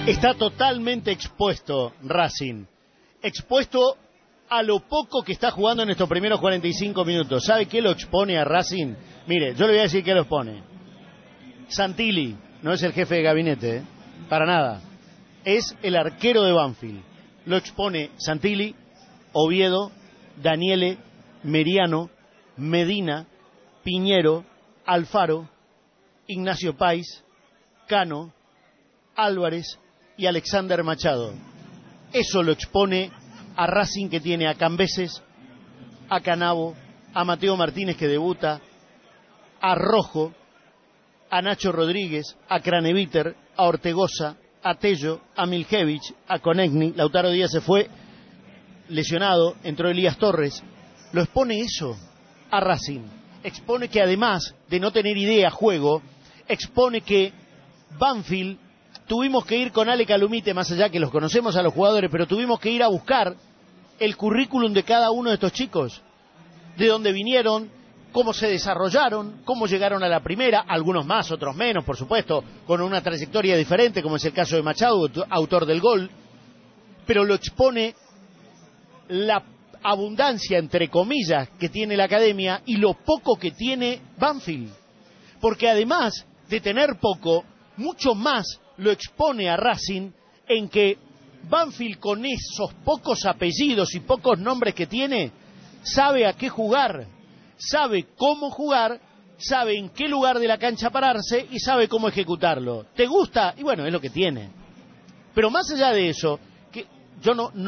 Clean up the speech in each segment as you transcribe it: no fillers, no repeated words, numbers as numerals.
Está totalmente expuesto Racing, expuesto a lo poco que está jugando en estos primeros 45 minutos. ¿Sabe qué lo expone a Racing? Mire, yo le voy a decir qué lo expone. Santilli no es el jefe de gabinete, para nada. Es el arquero de Banfield. Lo expone Santilli, Oviedo, Daniele, Meriano, Medina, Piñero, Alfaro, Ignacio País, Cano, Álvarez y Alexander Machado. Eso lo expone a Racing, que tiene a Cambeses, a Canavo, a Mateo Martínez, que debuta, a Rojo, a Nacho Rodríguez, a Craneviter, a Ortegoza, a Tello, a Miljevich, a Konechny. Lautaro Díaz se fue lesionado, entró Elías Torres. Lo expone eso a Racing. Expone que, además de no tener idea, juego, expone que Banfield, tuvimos que ir con Ale Calumite, más allá que los conocemos a los jugadores, pero tuvimos que ir a buscar el currículum de cada uno de estos chicos, de dónde vinieron, cómo se desarrollaron, cómo llegaron a la primera, algunos más, otros menos, por supuesto, con una trayectoria diferente, como es el caso de Machado, autor del gol, pero lo expone la abundancia, entre comillas, que tiene la academia y lo poco que tiene Banfield, porque además de tener poco, mucho más lo expone a Racing en que Banfield, con esos pocos apellidos y pocos nombres que tiene, sabe a qué jugar, sabe cómo jugar, sabe en qué lugar de la cancha pararse y sabe cómo ejecutarlo. ¿Te gusta? Y bueno, es lo que tiene. Pero más allá de eso, que yo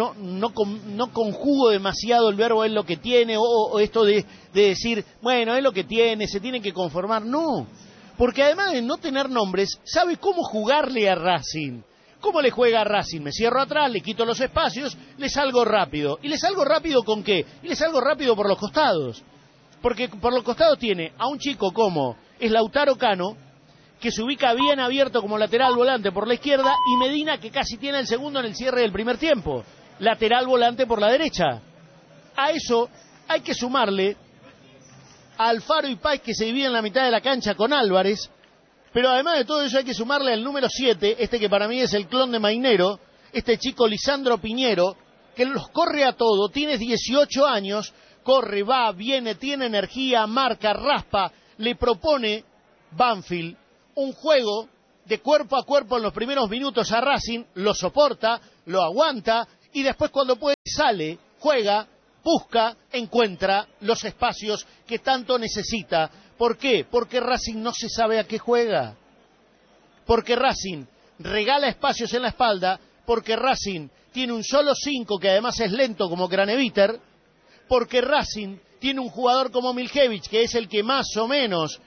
no conjugo demasiado el verbo es lo que tiene o esto de decir, bueno, es lo que tiene, se tiene que conformar. No, porque además de no tener nombres, sabe cómo jugarle a Racing. ¿Cómo le juega a Racing? Me cierro atrás, le quito los espacios, le salgo rápido. ¿Y le salgo rápido con qué? Y le salgo rápido por los costados. Porque por los costados tiene a un chico como es Lautaro Cano, que se ubica bien abierto como lateral volante por la izquierda, y Medina, que casi tiene el segundo en el cierre del primer tiempo, lateral volante por la derecha. A eso hay que sumarle a Alfaro y País, que se dividen en la mitad de la cancha con Álvarez, pero además de todo eso hay que sumarle al número 7, este que para mí es el clon de Mainero, este chico Lisandro Piñero, que los corre a todo, tiene 18 años, corre, va, viene, tiene energía, marca, raspa, le propone Banfield un juego de cuerpo a cuerpo en los primeros minutos a Racing, lo soporta, lo aguanta, y después cuando puede sale, juega, busca, encuentra los espacios que tanto necesita. ¿Por qué? Porque Racing no se sabe a qué juega. Porque Racing regala espacios en la espalda, porque Racing tiene un solo 5 que además es lento como Craneviter, porque Racing tiene un jugador como Miljevich, que es el que más o menos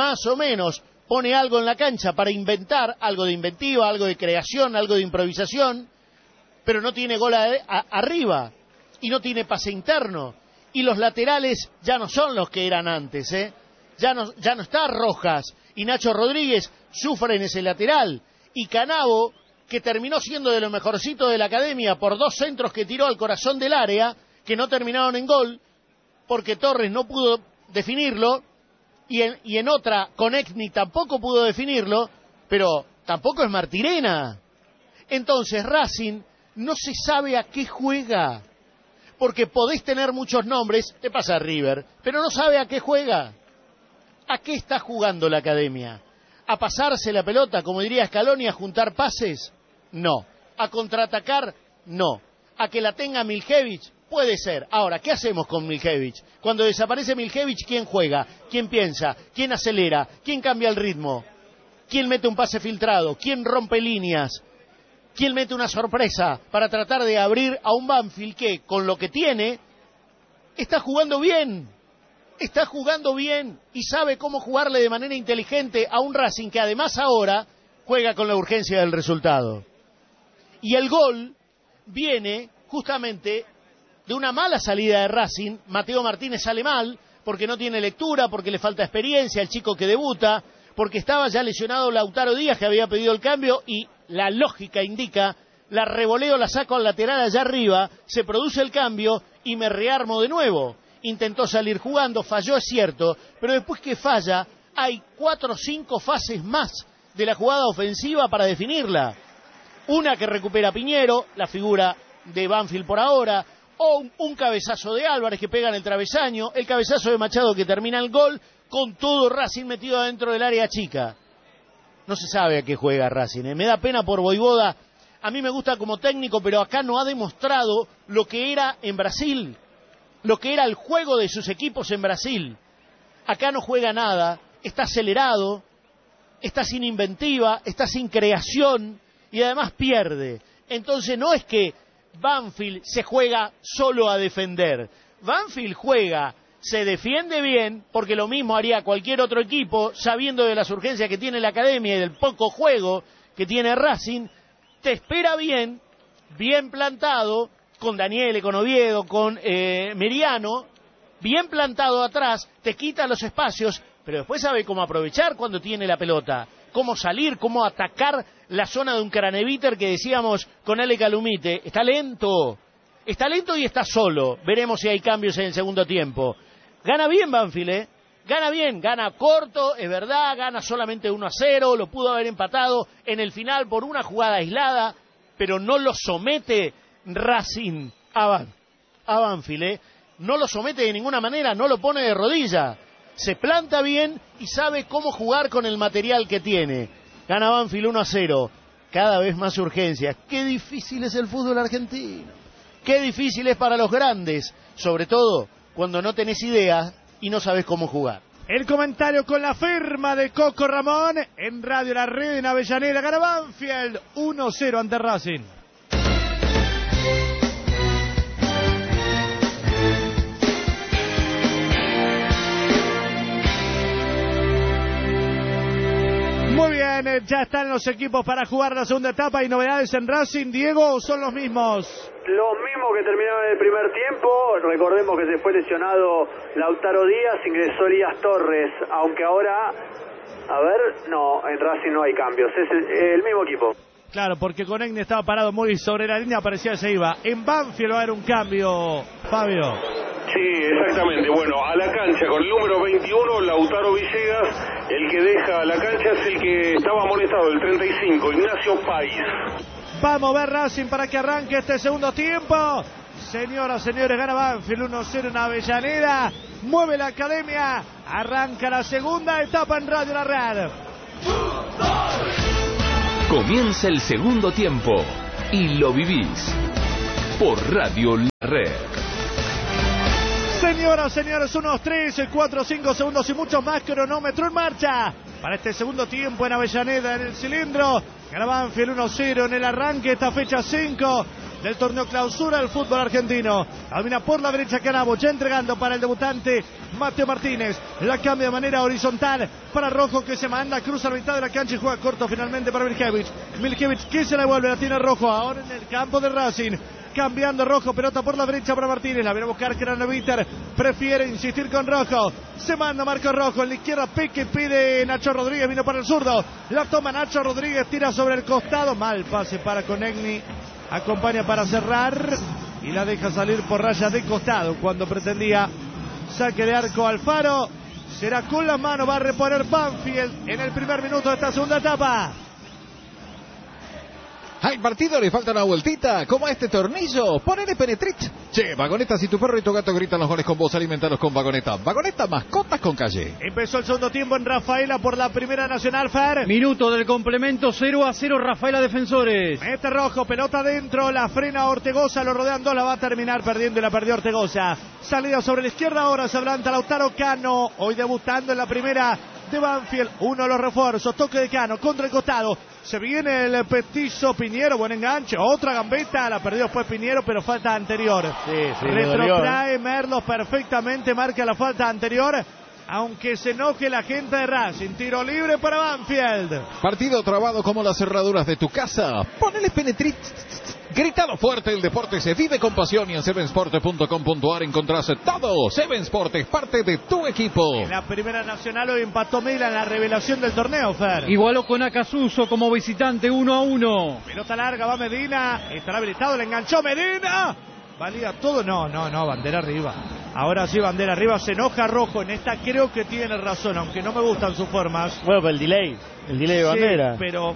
pone algo en la cancha para inventar, algo de inventiva, algo de creación, algo de improvisación, pero no tiene gol arriba y no tiene pase interno. Y los laterales ya no son los que eran antes, Ya no está Rojas, y Nacho Rodríguez sufre en ese lateral, y Canavo, que terminó siendo de lo mejorcito de la academia por 2 centros que tiró al corazón del área, que no terminaron en gol, porque Torres no pudo definirlo, y en otra, Konechny tampoco pudo definirlo, pero tampoco es Martirena. Entonces Racing no se sabe a qué juega, porque podés tener muchos nombres, te pasa a River, pero no sabe a qué juega. ¿A qué está jugando la academia? ¿A pasarse la pelota, como diría Scaloni, a juntar pases? No. ¿A contraatacar? No. ¿A que la tenga Miljevich? Puede ser. Ahora, ¿qué hacemos con Miljevich? Cuando desaparece Miljevich, ¿quién juega? ¿Quién piensa? ¿Quién acelera? ¿Quién cambia el ritmo? ¿Quién mete un pase filtrado? ¿Quién rompe líneas? ¿Quién mete una sorpresa para tratar de abrir a un Banfield que, con lo que tiene, está jugando bien? Está jugando bien y sabe cómo jugarle de manera inteligente a un Racing que además ahora juega con la urgencia del resultado. Y el gol viene justamente de una mala salida de Racing. Mateo Martínez sale mal porque no tiene lectura, porque le falta experiencia, el chico que debuta, porque estaba ya lesionado Lautaro Díaz, que había pedido el cambio, y la lógica indica, la revoleo, la saco al lateral allá arriba, se produce el cambio y me rearmo de nuevo. Intentó salir jugando, falló, es cierto, pero después que falla, hay 4 o 5 fases más de la jugada ofensiva para definirla. Una que recupera Piñero, la figura de Banfield por ahora, o un cabezazo de Álvarez que pega en el travesaño, el cabezazo de Machado que termina el gol, con todo Racing metido adentro del área chica. No se sabe a qué juega Racing, Me da pena por Vojvoda. A mí me gusta como técnico, pero acá no ha demostrado lo que era en Brasil, lo que era el juego de sus equipos en Brasil. Acá no juega nada, está acelerado, está sin inventiva, está sin creación y además pierde. Entonces no es que Banfield se juega solo a defender. Banfield juega, se defiende bien, porque lo mismo haría cualquier otro equipo, sabiendo de las urgencias que tiene la academia y del poco juego que tiene Racing. Te espera bien, bien plantado, con Daniele, con Oviedo, con Meriano, bien plantado atrás, te quita los espacios, pero después sabe cómo aprovechar cuando tiene la pelota, cómo salir, cómo atacar la zona de un Craneviter que decíamos con Ale Calumite. Está lento y está solo. Veremos si hay cambios en el segundo tiempo. Gana bien Banfield, Gana bien, gana corto, es verdad, gana solamente 1-0, lo pudo haber empatado en el final por una jugada aislada, pero no lo somete Racing a Banfield, no lo somete de ninguna manera, no lo pone de rodilla, se planta bien y sabe cómo jugar con el material que tiene. Gana Banfield 1-0, cada vez más urgencias. Qué difícil es el fútbol argentino, qué difícil es para los grandes, sobre todo cuando no tenés idea y no sabes cómo jugar. El comentario con la firma de Coco Ramón en Radio La Red en Avellaneda. Gana Banfield 1-0 ante Racing. Muy bien, ya están los equipos para jugar la segunda etapa. ¿Hay novedades en Racing, Diego, o son los mismos? Los mismos que terminaron el primer tiempo. Recordemos que se fue lesionado Lautaro Díaz, ingresó Elías Torres, aunque ahora, no, en Racing no hay cambios, es el mismo equipo. Claro, porque Conegni estaba parado muy sobre la línea, parecía que se iba. En Banfield va a haber un cambio, Fabio. Sí, exactamente. Bueno, a la cancha con el número 21, Lautaro Villegas. El que deja la cancha es el que estaba amonestado, el 35, Ignacio País. Vamos a ver Racing para que arranque este segundo tiempo. Señoras, señores, gana Banfield 1-0 en Avellaneda. Mueve la academia. Arranca la segunda etapa en Radio La Red. Comienza el segundo tiempo y lo vivís por Radio La Red. Señoras, señores, unos 3, 4, 5 segundos y mucho más. Cronómetro en marcha para este segundo tiempo en Avellaneda, en el cilindro. Gana Banfield 1-0 en el arranque, esta fecha 5 del torneo clausura del fútbol argentino. Domina por la derecha Canabo, ya entregando para el debutante Mateo Martínez. La cambia de manera horizontal para Rojo, que se manda, cruza la mitad de la cancha y juega corto finalmente para Miljevic. Miljevic que se la devuelve, la tiene Rojo ahora en el campo de Racing. Cambiando Rojo, pelota por la derecha para Martínez, la viene a buscar Craneviter, prefiere insistir con Rojo, se manda Marco Rojo, en la izquierda Peque pide Nacho Rodríguez, vino para el zurdo, la toma Nacho Rodríguez, tira sobre el costado, mal pase para Conegni, acompaña para cerrar y la deja salir por raya de costado cuando pretendía saque de arco Alfaro. Será con la mano, va a reponer Banfield en el primer minuto de esta segunda etapa. Al partido le falta una vueltita, como a este tornillo, ponele Penetrit. Che, Vagoneta, si tu perro y tu gato gritan los goles con vos, alimentalos con Vagoneta. Vagoneta, mascotas con calle. Empezó el segundo tiempo en Rafaela por la Primera Nacional, Fer. Minuto del complemento, 0-0 Rafaela Defensores. Mete Rojo, pelota adentro, la frena Ortegoza, lo rodean dos, la va a terminar perdiendo y la perdió Ortegoza. Salida sobre la izquierda, ahora se adelanta Lautaro Cano, hoy debutando en la primera de Banfield. Uno de los refuerzos, toque de Cano contra el costado. Se viene el petizo Piñero, buen enganche, otra gambeta, la perdió después Piñero, pero falta anterior. Sí, retrotrae Merlos perfectamente, marca la falta anterior, aunque se enoje la gente de Racing. Tiro libre para Banfield. Partido trabado como las cerraduras de tu casa. Ponele Penetrit. Gritado fuerte, el deporte se vive con pasión y en sevensportes.com.ar encontrás todo. Seven Sport es parte de tu equipo. En la Primera Nacional hoy empató Milan, la revelación del torneo, Fer. Igualó con Acasuso como visitante 1-1. Pelota larga, va Medina, estará habilitado, le enganchó Medina. Valía todo, no, bandera arriba. Ahora sí, bandera arriba, se enoja Rojo. En esta creo que tiene razón, aunque no me gustan sus formas. Bueno, pero el delay de bandera. Sí, pero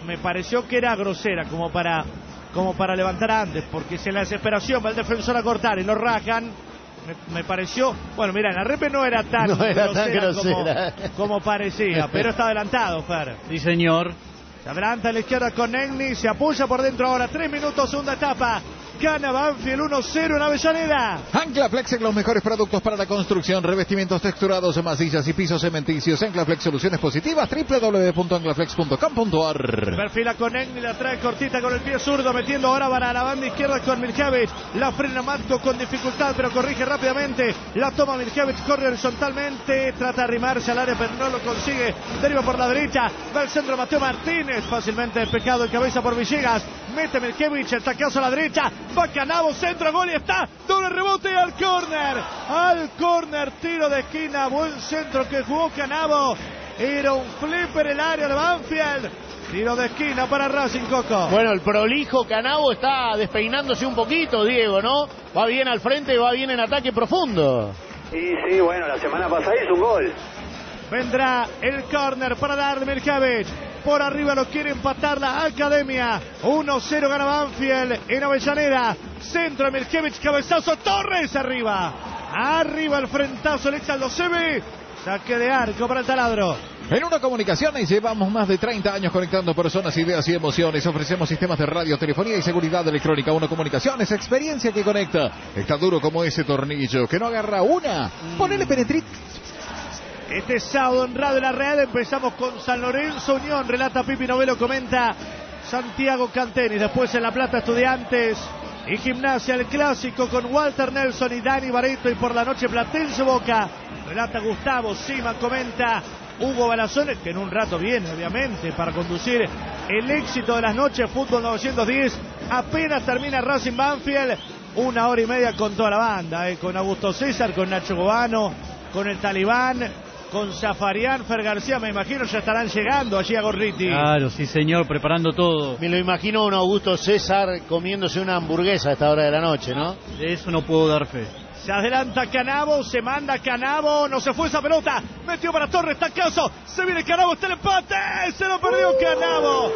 me pareció que era grosera, como para levantar antes, porque si en la desesperación va el defensor a cortar y lo rajan, me pareció, bueno, mira, en la repe no era tan grosera. Como parecía, pero está adelantado, Fer. Sí, señor. Se adelanta a la izquierda con Negni, se apoya por dentro ahora, 3 minutos, segunda etapa. Gana Banfield 1-0 en Avellaneda. Anclaflex, los mejores productos para la construcción, revestimientos texturados, masillas y pisos cementicios. Anclaflex, soluciones positivas, www.anclaflex.com.ar. Perfila con Negni, la trae cortita con el pie zurdo, metiendo ahora para la banda izquierda con Mirkovic. La frena Matko con dificultad, pero corrige rápidamente. La toma Mirkovic, corre horizontalmente, trata de arrimarse al área, pero no lo consigue. Deriva por la derecha, va al centro Mateo Martínez, fácilmente despejado en cabeza por Villegas. Mete Mirkovic, el tacazo a la derecha. Va Canavo, centro, gol y está. Doble rebote al córner. Al córner, tiro de esquina. Buen centro que jugó Canavo. Era un flipper el área de Banfield. Tiro de esquina para Racing, Coco. Bueno, el prolijo Canavo está despeinándose un poquito, Diego, ¿no? Va bien al frente, va bien en ataque profundo. Y sí, bueno, la semana pasada hizo un gol. Vendrá el córner para dar Mirkovic. Por arriba lo quiere empatar la Academia. 1-0 gana Banfield en Avellaneda. Centro de Mirkovic, cabezazo, Torres arriba. Arriba el frentazo, el Aldo Seve. Saque de arco para el taladro. En Una Comunicaciones llevamos más de 30 años conectando personas, ideas y emociones. Ofrecemos sistemas de radio, telefonía y seguridad electrónica. Una Comunicaciones, experiencia que conecta. Está duro como ese tornillo que no agarra una. Ponele Penetrit. Este sábado en Radio La Real empezamos con San Lorenzo Unión, relata Pipi Novelo, comenta Santiago Cantenis. Después en La Plata Estudiantes y Gimnasia, el clásico con Walter Nelson y Dani Barreto. Y por la noche Platense Boca, relata Gustavo Sima, comenta Hugo Balazones, que en un rato viene obviamente para conducir el éxito de las noches. Fútbol 910, apenas termina Racing Banfield, 1 hora y media con toda la banda, con Augusto César, con Nacho Gobano, con el Talibán, con Zafarian, Fer García, me imagino ya estarán llegando allí a Gorriti. Claro, sí señor, preparando todo. Me lo imagino a un Augusto César comiéndose una hamburguesa a esta hora de la noche, ¿no? De eso no puedo dar fe. Se adelanta Canavo, se manda Canavo, no se fue esa pelota, metió para Torres, tacazo, se viene Canavo, está el empate, se lo perdió Canavo,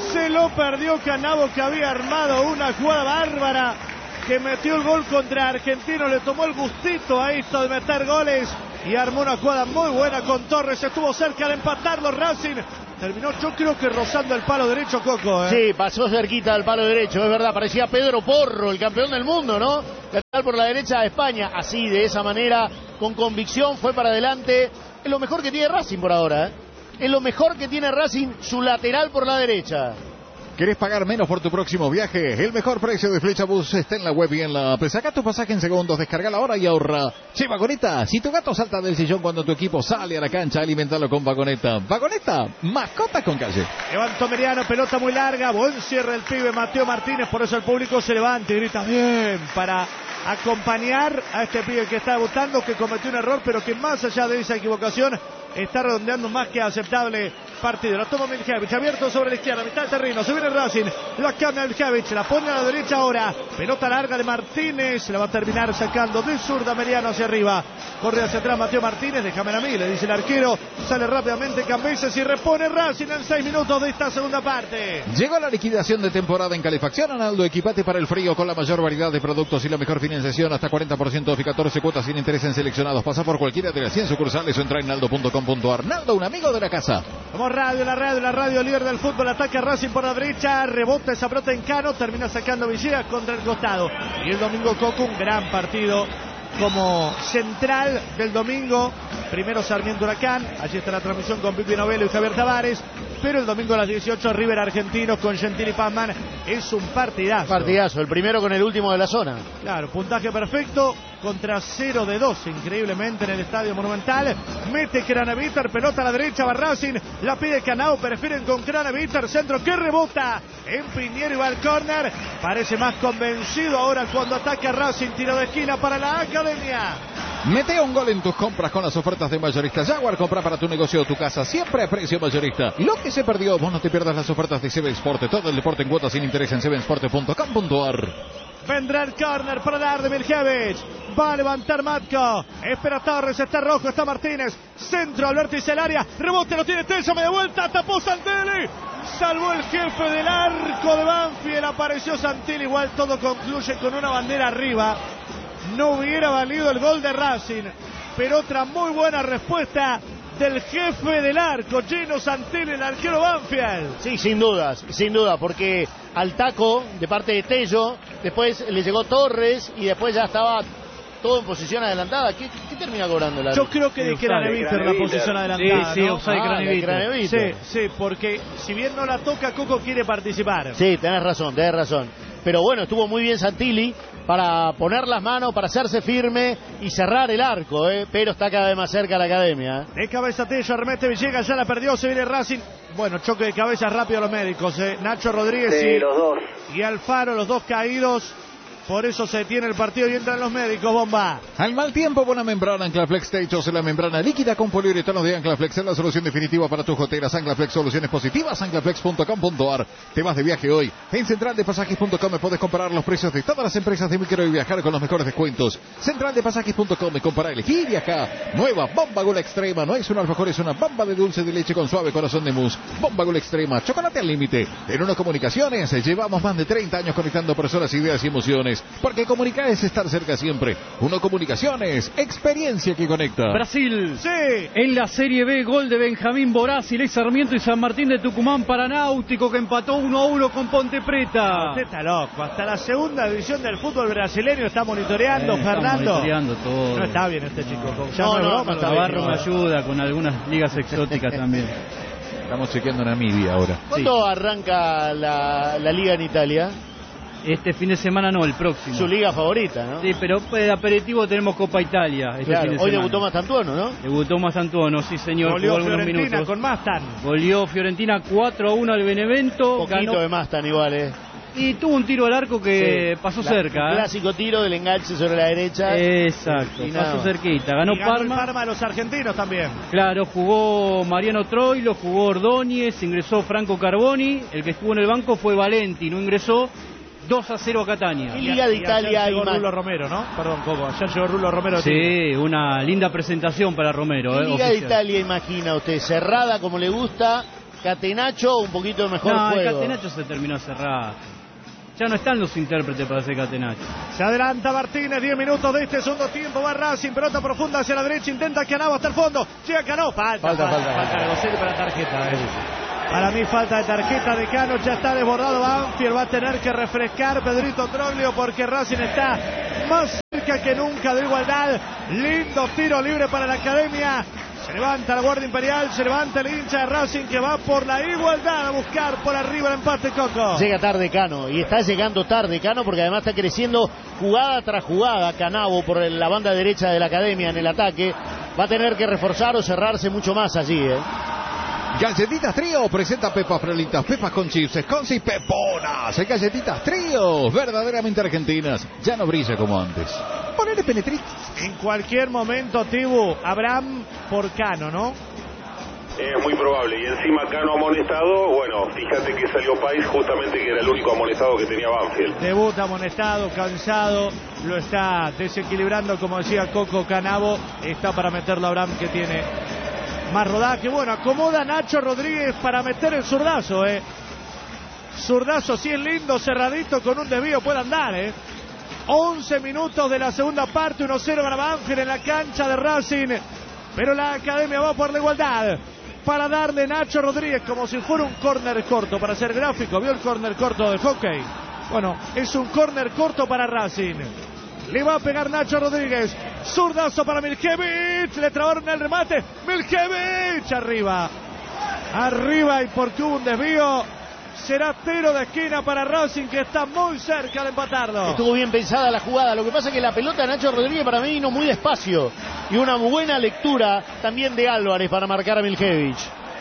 que había armado una jugada bárbara, que metió el gol contra Argentinos, le tomó el gustito a esto de meter goles y armó una jugada muy buena con Torres, estuvo cerca de empatarlo Racing. Terminó, yo creo que rozando el palo derecho, Coco. Sí, pasó cerquita del palo derecho, es verdad, parecía Pedro Porro, el campeón del mundo, ¿no? Lateral por la derecha de España, así, de esa manera, con convicción, fue para adelante. Es lo mejor que tiene Racing por ahora, ¿eh? Es lo mejor que tiene Racing, su lateral por la derecha. ¿Querés pagar menos por tu próximo viaje? El mejor precio de Flechabus está en la web y en la app. Saca tu pasaje en segundos, descargala ahora y ahorra. Che, Vagoneta, si tu gato salta del sillón cuando tu equipo sale a la cancha, alimentalo con Vagoneta. Vagoneta, mascota con calle. Levantó Meriano, pelota muy larga, buen cierre el pibe Mateo Martínez, por eso el público se levanta y grita bien para acompañar a este pibe que está debutando, que cometió un error, pero que más allá de esa equivocación está redondeando más que aceptable partido. La toma Miljevic, abierto sobre la izquierda, mitad del terreno, se viene Racing, la cambia Miljevic, la pone a la derecha ahora, pelota larga de Martínez, la va a terminar sacando de zurda Meriano hacia arriba, corre hacia atrás Mateo Martínez, déjame a mí, le dice el arquero, sale rápidamente Cambeses y repone Racing en 6 minutos de esta segunda parte. Llegó la liquidación de temporada en Calefacción Analdo, equipate para el frío con la mayor variedad de productos y la mejor financiación, hasta 40% off y 14 cuotas sin interés en seleccionados. Pasa por cualquiera de las 100 sucursales o entra en naldo.com.ar. Naldo, un amigo de la casa. Vamos la radio líder del fútbol, ataca Racing por la derecha, rebota esa pelota en Cano, termina sacando Villegas contra el costado. Y el domingo Coco, un gran partido como central del domingo. Primero Sarmiento Huracán, allí está la transmisión con Pipi Novelo y Javier Tavares. Pero el domingo a las 18 River Argentinos con Gentili Pazman, es un partidazo. Partidazo, el primero con el último de la zona. Claro, puntaje perfecto contra 0 de 2, increíblemente en el Estadio Monumental. Mete Craneviter, pelota a la derecha, va Racing, la pide Canao, prefieren con Craneviter, centro que rebota en Piñero y va al córner. Parece más convencido ahora cuando ataca Racing, tiro de esquina para la Academia. Mete un gol en tus compras con las ofertas de Mayorista Jaguar. Compra para tu negocio o tu casa, siempre a precio mayorista. Lo que se perdió, vos no te pierdas las ofertas de CB Sport. Todo el deporte en cuotas sin interés en cbsport.com.ar. Vendrá el córner para dar de Miljevic. Va a levantar Matko. Espera Torres, está Rojo, está Martínez. Centro al vértice del área. Rebote lo tiene Tella, media vuelta. Tapó Santelli. Salvó el jefe del arco de Banfield. Apareció Santelli. Igual todo concluye con una bandera arriba. No hubiera valido el gol de Racing. Pero otra muy buena respuesta del jefe del arco, Gino Santelli, el arquero Banfield. Sí, sin duda, porque al taco de parte de Tello, después le llegó Torres y después ya estaba todo en posición adelantada. ¿Qué termina cobrando el árbitro? Yo creo que de Craneviter la posición adelantada. Sí, ¿no? offside Craneviter. Sí, porque si bien no la toca, Coco quiere participar. Sí, tenés razón. Pero bueno, estuvo muy bien Santilli para poner las manos, para hacerse firme y cerrar el arco, pero está cada vez más cerca la academia. De cabeza Tello, remete Villegas, ya la perdió, se viene Racing. Bueno, choque de cabeza rápido a los médicos. Nacho Rodríguez sí, los dos. Y Alfaro, los dos caídos. Por eso se detiene el partido y entran los médicos, Bomba. Al mal tiempo, buena membrana. Anclaflex Techos, la membrana líquida con poliuretano de Anclaflex es la solución definitiva para tus goteras. Anclaflex, soluciones positivas. Anclaflex.com.ar. Te vas de viaje hoy. En centraldepasajes.com puedes comparar los precios de todas las empresas de micro y viajar con los mejores descuentos. Centraldepasajes.com, compara, elegir y viajar. Nueva Bomba Gula Extrema. No es un alfajor, es una bomba de dulce de leche con suave corazón de mousse. Bomba Gula Extrema, chocolate al límite. En Uno Comunicaciones llevamos más de 30 años conectando personas, ideas y emociones. Porque comunicar es estar cerca siempre. Uno Comunicaciones, experiencia que conecta. Brasil. Sí. En la Serie B, gol de Benjamín Borás, Ley Sarmiento y San Martín de Tucumán para Náutico, que empató 1-1 con Ponte Preta. Usted está loco. Hasta la segunda división del fútbol brasileño está monitoreando, Fernando. Está monitoreando todo. No está bien este chico. No, Navarro me ayuda con algunas ligas exóticas también. Estamos chequeando Namibia ahora. ¿Cuándo arranca la liga en Italia? Este fin de semana no, el próximo. Su liga favorita, ¿no? Sí, pero de aperitivo tenemos Copa Italia. Claro, hoy debutó Mastantuono, ¿no? Debutó Mastantuono, sí señor. Goleó jugó algunos Fiorentina minutos. con Mastan. Goleó Fiorentina 4-1 al Benevento. Poquito ganó, de Mastan igual, y tuvo un tiro al arco que pasó cerca. El clásico tiro del enganche sobre la derecha. Exacto, pasó cerquita. Ganó Parma. Parma a los argentinos también. Claro, jugó Mariano Troilo, jugó Ordóñez, ingresó Franco Carboni. El que estuvo en el banco fue Valenti, no ingresó. 2-0 a Catania. En Liga de Italia hay hay más. Rulo Romero, ¿no? Perdón, Coco. Ayer llegó Rulo Romero. Sí, una linda presentación para Romero. En Liga de oficial. Italia, imagina usted, cerrada como le gusta, Catenaccio, un poquito mejor No, juego. el Catenaccio se terminó cerrada. Ya no están los intérpretes para hacer Catenaccio. Se adelanta Martínez, 10 minutos de este segundo tiempo. Va Racing, pelota profunda hacia la derecha. Intenta Canavo hasta el fondo. Llega Cano. Falta. Negociar para tarjeta. Para mí falta de tarjeta de Cano. Ya está desbordado Banfield. Va a tener que refrescar Pedrito Troglio porque Racing está más cerca que nunca de igualdad. Lindo tiro libre para la academia. Se levanta la Guardia Imperial, se levanta el hincha de Racing que va por la igualdad a buscar por arriba el empate, Coco. Llega tarde Cano, y está llegando tarde Cano porque además está creciendo jugada tras jugada Canavo por la banda derecha de la academia en el ataque. Va a tener que reforzar o cerrarse mucho más allí, Galletitas Trío presenta pepas frelitas, pepas con chips, scones y peponas. Galletitas Trío, verdaderamente argentinas. Ya no brilla como antes. Ponele Penetrit. En cualquier momento, Tibu, Abraham por Cano, ¿no? Es muy probable. Y encima Cano amonestado. Bueno, fíjate que salió País justamente que era el único amonestado que tenía Banfield. Debuta amonestado, cansado. Lo está desequilibrando, como decía Coco. Canavo está para meterlo a Abraham, que tiene más rodaje. Bueno, acomoda Nacho Rodríguez para meter el zurdazo, Zurdazo, sí es lindo, cerradito, con un desvío puede andar, 11 minutos de la segunda parte, 1-0 para Banfield en la cancha de Racing. Pero la academia va por la igualdad. Para darle Nacho Rodríguez como si fuera un córner corto, para ser gráfico. ¿Vio el córner corto de hockey? Bueno, es un córner corto para Racing. Le va a pegar Nacho Rodríguez. Zurdazo para Miljevic. Le trabaron el remate. Miljevic arriba. Arriba, y porque hubo un desvío, será tiro de esquina para Racing, que está muy cerca de empatarlo. Estuvo bien pensada la jugada. Lo que pasa es que la pelota de Nacho Rodríguez para mí vino muy despacio. Y una buena lectura también de Álvarez para marcar a Miljevic.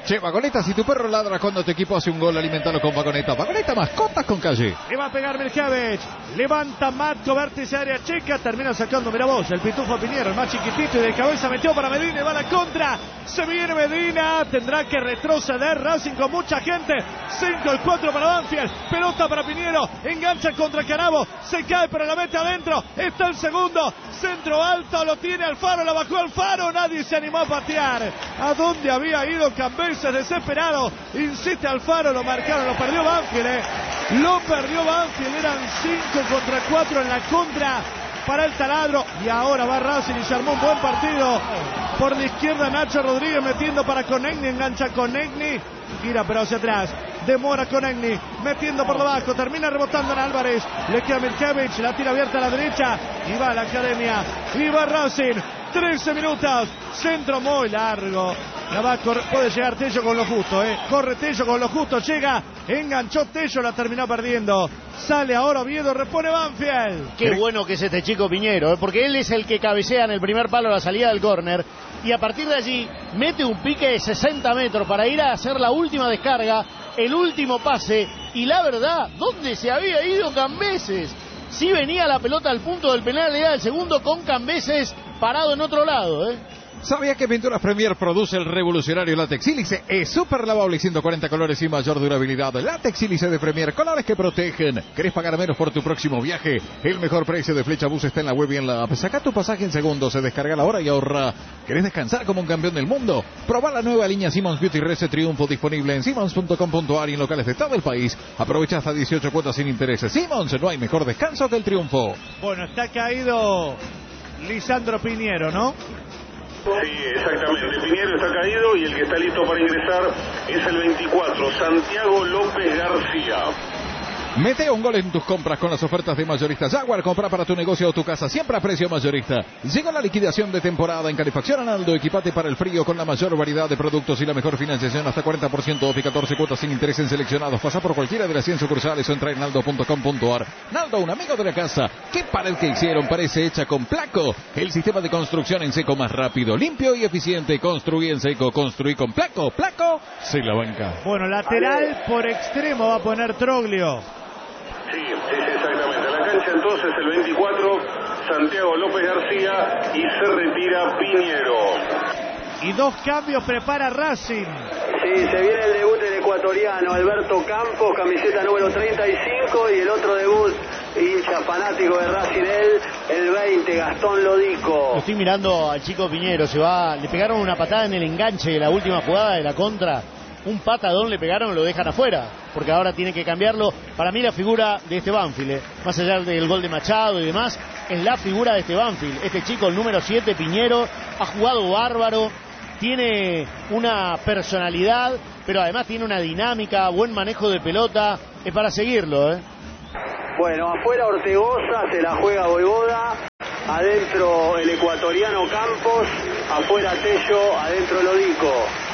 Che, Vagoneta, si tu perro ladra cuando tu equipo hace un gol, alimentalo con Vagoneta. Vagoneta, mascotas con calle. Le va a pegar Miljevic. Levanta Matko, vértice área chica. Termina sacando, mira vos, el Pitufo Piñero, el más chiquitito, y de cabeza metió para Medina y va a la contra. Se viene Medina. Tendrá que retroceder Racing con mucha gente. 5 el 4 para Banfield. Pelota para Piñero. Engancha contra Canavo. Se cae, pero la mete adentro. Está el segundo. Centro alto, lo tiene Alfaro. La bajó Alfaro. Nadie se animó a patear. ¿A dónde había ido Cambeses? Desesperado, insiste Alfaro, lo marcaron, lo perdió Banfield, lo perdió Banfield, eran 5 contra 4 en la contra para el taladro, y ahora va Racing y se armó un buen partido. Por la izquierda Nacho Rodríguez metiendo para Konechny, engancha Konechny, gira pero hacia atrás, demora Konechny, metiendo por debajo, termina rebotando en Álvarez, le queda Miljevic, la tira abierta a la derecha, y va a la academia, y va Racing, 13 minutos, centro muy largo. La va a correr, puede llegar Tello con lo justo, corre Tello con lo justo, llega, enganchó Tello, la terminó perdiendo. Sale ahora Oviedo, repone Banfield. Qué bueno que es este chico Piñero, porque él es el que cabecea en el primer palo a la salida del córner, y a partir de allí mete un pique de 60 metros para ir a hacer la última descarga, el último pase, y la verdad, ¿dónde se había ido Cambeses? Sí venía la pelota al punto del penal, le da el segundo con Cambeses parado en otro lado, ¿Sabía que Pinturas Premier produce el revolucionario látex sílice? Es súper lavable, 140 colores y mayor durabilidad. Látex sílice de Premier, colores que protegen. ¿Querés pagar menos por tu próximo viaje? El mejor precio de Flecha Bus está en la web y en la app. Saca tu pasaje en segundos, se descarga la hora y ahorra. ¿Querés descansar como un campeón del mundo? Probá la nueva línea Simmons Beauty Reset Triunfo, disponible en simmons.com.ar y en locales de todo el país. Aprovecha hasta 18 cuotas sin intereses. Simmons, no hay mejor descanso que el triunfo. Bueno, está caído Lisandro Piñero, ¿no? Sí, exactamente. Piñero está caído y el que está listo para ingresar es el 24, Santiago López García. Mete un gol en tus compras con las ofertas de Mayorista Jaguar. Compra para tu negocio o tu casa siempre a precio mayorista. Llega la liquidación de temporada en Calefacción Analdo. Equipate para el frío con la mayor variedad de productos y la mejor financiación, hasta 40% off y 14 cuotas sin interés en seleccionados. Pasa por cualquiera de las 100 sucursales o entra en naldo.com.ar. Naldo, un amigo de la casa. ¿Qué pared que hicieron? Parece hecha con Placo. El sistema de construcción en seco más rápido, limpio y eficiente. Construí en seco, construí con Placo. Placo se la banca. Bueno, lateral por extremo va a poner Troglio. Sí, exactamente. La cancha entonces el 24, Santiago López García, y se retira Piñero. Y 2 cambios prepara Racing. Sí, se viene el debut del ecuatoriano Alberto Campos, camiseta número 35, y el otro debut, hincha fanático de Racing, el 20, Gastón Lodico. Estoy mirando al chico Piñero, le pegaron una patada en el enganche de la última jugada de la contra. Un patadón le pegaron, lo dejan afuera, porque ahora tiene que cambiarlo. Para mí la figura de este Banfield, más allá del gol de Machado y demás, es la figura de este Banfield. Este chico, el número 7, Piñero, ha jugado bárbaro, tiene una personalidad, pero además tiene una dinámica, buen manejo de pelota, es para seguirlo. Bueno, afuera Ortegoza, se la juega Voivoda, adentro el ecuatoriano Campos, afuera Tello, adentro Lodico.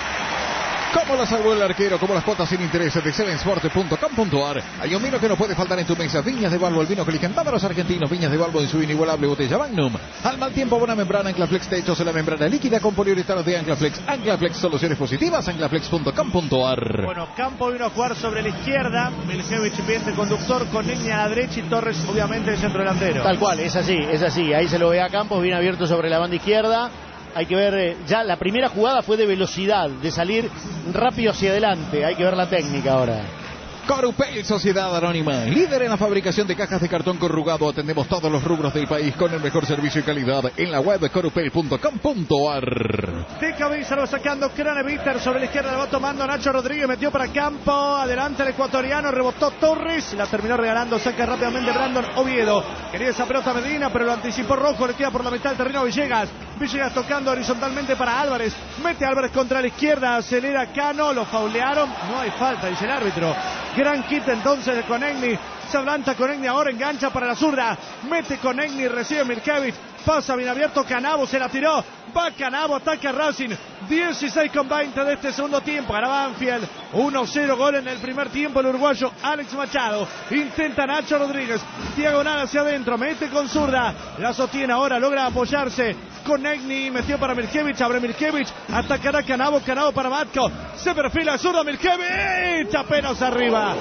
¿Cómo la salvó el arquero? Como las cuotas sin intereses de sevensport.com.ar. Hay un vino que no puede faltar en tu mesa. Viñas de Balbo, el vino que eligen todos los argentinos. Viñas de Balbo en su inigualable botella Magnum. Al mal tiempo, buena membrana. Anclaflex Techos en la membrana líquida con poliuretano de Anclaflex. Anclaflex, soluciones positivas. Anclaflex.com.ar. Bueno, Campo vino a jugar sobre la izquierda. Miljevic bien de conductor, con Igna a la derecha y Torres, obviamente, de centro delantero. Tal cual, es así. Ahí se lo ve a Campos, bien abierto sobre la banda izquierda. Hay que ver, ya la primera jugada fue de velocidad, de salir rápido hacia adelante. Hay que ver la técnica ahora. Corupel, Sociedad Anónima, líder en la fabricación de cajas de cartón corrugado. Atendemos todos los rubros del país con el mejor servicio y calidad en la web de corupel.com.ar. De cabeza lo va sacando Craneviter, sobre la izquierda lo va tomando Nacho Rodríguez, metió para Campo, adelante el ecuatoriano, rebotó Torres, la terminó regalando, saca rápidamente Brandon Oviedo. Quería esa pelota Medina, pero lo anticipó Rojo, le queda por la mitad del terreno Villegas. Villegas tocando horizontalmente para Álvarez, mete Álvarez contra la izquierda, acelera Cano, lo faulearon, no hay falta, dice el árbitro. Gran quita entonces de Konechny, se adelanta Konechny, ahora engancha para la zurda, mete Konechny, recibe Miljevic, pasa bien abierto, Canavo se la tiró, va Canavo, ataca Racing, 16:20 de este segundo tiempo, gana Banfield, 1-0, gol en el primer tiempo el uruguayo Alex Machado, intenta Nacho Rodríguez, diagonal hacia adentro, mete con zurda, la sostiene ahora, logra apoyarse, con Egni, metió para Mirkevic, abre Mirkevic, atacará Canavo, Canavo para Matko, se perfila zurda Mirkevic, apenas arriba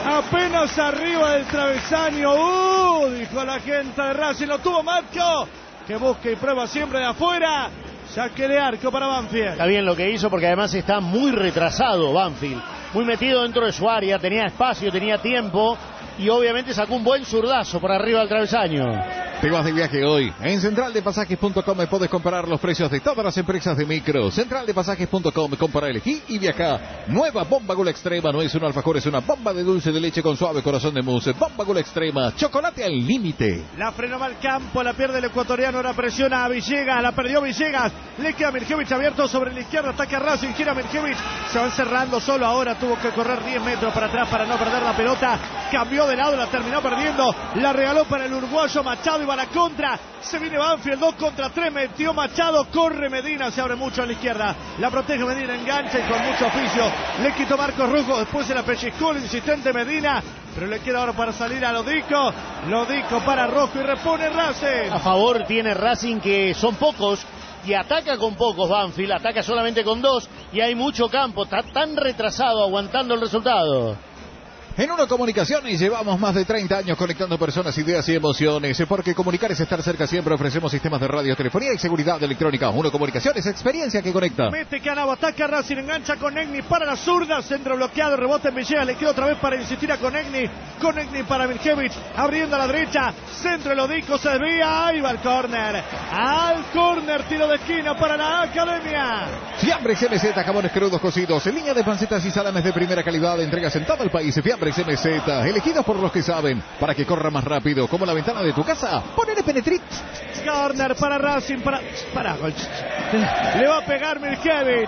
del travesaño, dijo la gente de Racing, lo tuvo Matko, que busca y prueba siempre de afuera, saque de arco para Banfield. Está bien lo que hizo porque además está muy retrasado Banfield, muy metido dentro de su área, tenía espacio, tenía tiempo y obviamente sacó un buen zurdazo por arriba del travesaño. Te vas de viaje hoy. En centraldepasajes.com puedes comparar los precios de todas las empresas de micro. Centraldepasajes.com, compra, elegí y viaja. Nueva Bomba Gula Extrema, no es un alfajor, es una bomba de dulce de leche con suave corazón de mousse. Bomba Gula Extrema, chocolate al límite. La frenó mal campo, la pierde el ecuatoriano, ahora presiona a Villegas, la perdió Villegas, le queda Mirkevic abierto sobre la izquierda, ataca Racing, gira Mirkevic, se va encerrando solo ahora, tuvo que correr 10 metros para atrás para no perder la pelota, cambió de lado, la terminó perdiendo, la regaló para el uruguayo Machado, iba a la contra, se viene Banfield, 2 contra 3, metió Machado, corre Medina, se abre mucho a la izquierda, la protege Medina, engancha y con mucho oficio, le quitó Marcos Rojo, después se la pellizcó el insistente Medina, pero le queda ahora para salir a Lodico para Rojo y repone Racing. A favor tiene Racing que son pocos y ataca con pocos Banfield, ataca solamente con 2 y hay mucho campo, está tan retrasado aguantando el resultado. En Uno Comunicaciones llevamos más de 30 años conectando personas, ideas y emociones. Porque comunicar es estar cerca siempre. Ofrecemos sistemas de radio, telefonía y seguridad electrónica. Uno Comunicaciones, experiencia que conecta. Mete Canavo, ataca Racing, engancha con Egni para la zurda. Centro bloqueado, rebote en Villegas. Le queda otra vez para insistir a con Egni para Mirkevic. Abriendo a la derecha. Centro Lodico, se desvía. Ahí va el córner. Al córner, tiro de esquina para la Academia. Fiambres MZ, jamones crudos cocidos. En línea de pancetas y salames de primera calidad. Entregas en todo el país. Fiambres MZ, elegidos por los que saben, para que corra más rápido, como la ventana de tu casa. Ponele Penetrit. Corner para Racing, para gol. Le va a pegar Mirkevic.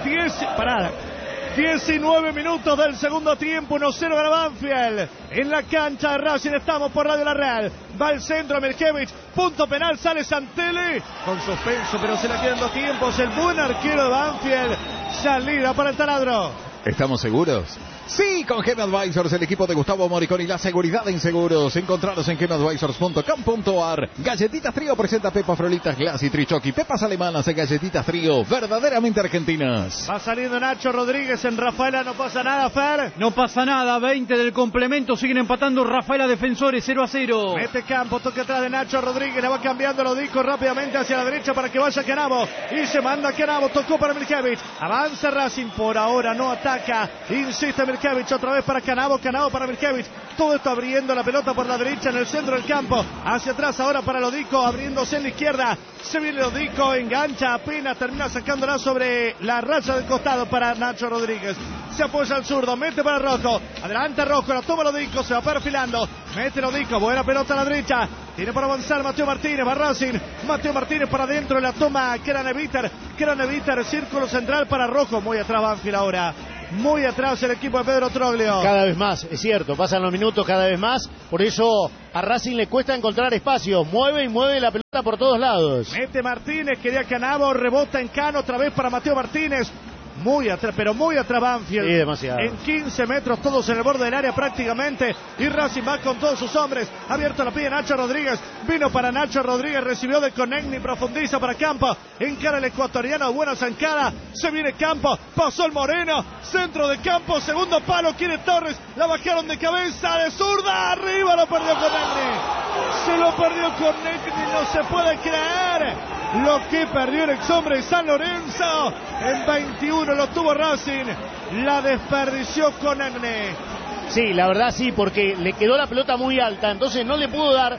19 minutos del segundo tiempo, 1-0 para Banfield. En la cancha de Racing estamos por Radio La Real. Va el centro Mirkevic, punto penal, sale Santelli. Con suspenso, pero se la quedan 2 tiempos. El buen arquero de Banfield. Salida para el taladro. ¿Estamos seguros? Sí, con Gem Advisors, el equipo de Gustavo Moriconi, la seguridad en seguros. Encontraros en gemadvisors.com.ar. Galletitas Trío presenta Pepa Frolitas Glass y Trichoqui. Pepas alemanas en Galletitas Trío, verdaderamente argentinas. Va saliendo Nacho Rodríguez en Rafaela, no pasa nada, Fer. No pasa nada, 20 del complemento, siguen empatando Rafaela Defensores 0-0. Mete campo, toque atrás de Nacho Rodríguez, le va cambiando Lodico rápidamente hacia la derecha para que vaya Canavo. Y se manda Canavo, tocó para Mirkevic. Avanza Racing, por ahora no ataca, insiste Mirkevic, otra vez para Canavo, Canavo para Mirkevic, todo esto abriendo la pelota por la derecha en el centro del campo, hacia atrás ahora para Lodico, abriéndose en la izquierda, se viene Lodico, engancha apenas, termina sacándola sobre la raya del costado para Nacho Rodríguez, se apoya al zurdo, mete para Rojo, adelante Rojo, la toma Lodico, se va perfilando, mete Lodico, buena pelota a la derecha, tiene para avanzar Mateo Martínez, va Racing, Mateo Martínez para adentro, la toma Kraneviter, círculo central para Rojo, muy atrás Banfield ahora. Muy atrás el equipo de Pedro Troglio. Cada vez más, es cierto, pasan los minutos cada vez más, por eso a Racing le cuesta encontrar espacio, mueve y mueve la pelota por todos lados. Mete Martínez, quería Canavo, rebota en Cano, otra vez para Mateo Martínez. Muy atrás, pero muy atrás Banfield. Sí, demasiado. En 15 metros, todos en el borde del área prácticamente. Y Racing va con todos sus hombres. Abierto la pide Nacho Rodríguez. Vino para Nacho Rodríguez, recibió de Conegni, profundiza para Campo. Encara el ecuatoriano, buena zancada. Se viene Campo, pasó el Moreno. Centro de Campo, segundo palo, quiere Torres. La bajaron de cabeza, de zurda. Arriba lo perdió Conegni. Se lo perdió Conegni, no se puede creer. Lo que perdió el ex hombre de San Lorenzo. En 21 lo tuvo Racing. La desperdició Conegni. Sí, la verdad sí, porque le quedó la pelota muy alta. Entonces no le pudo dar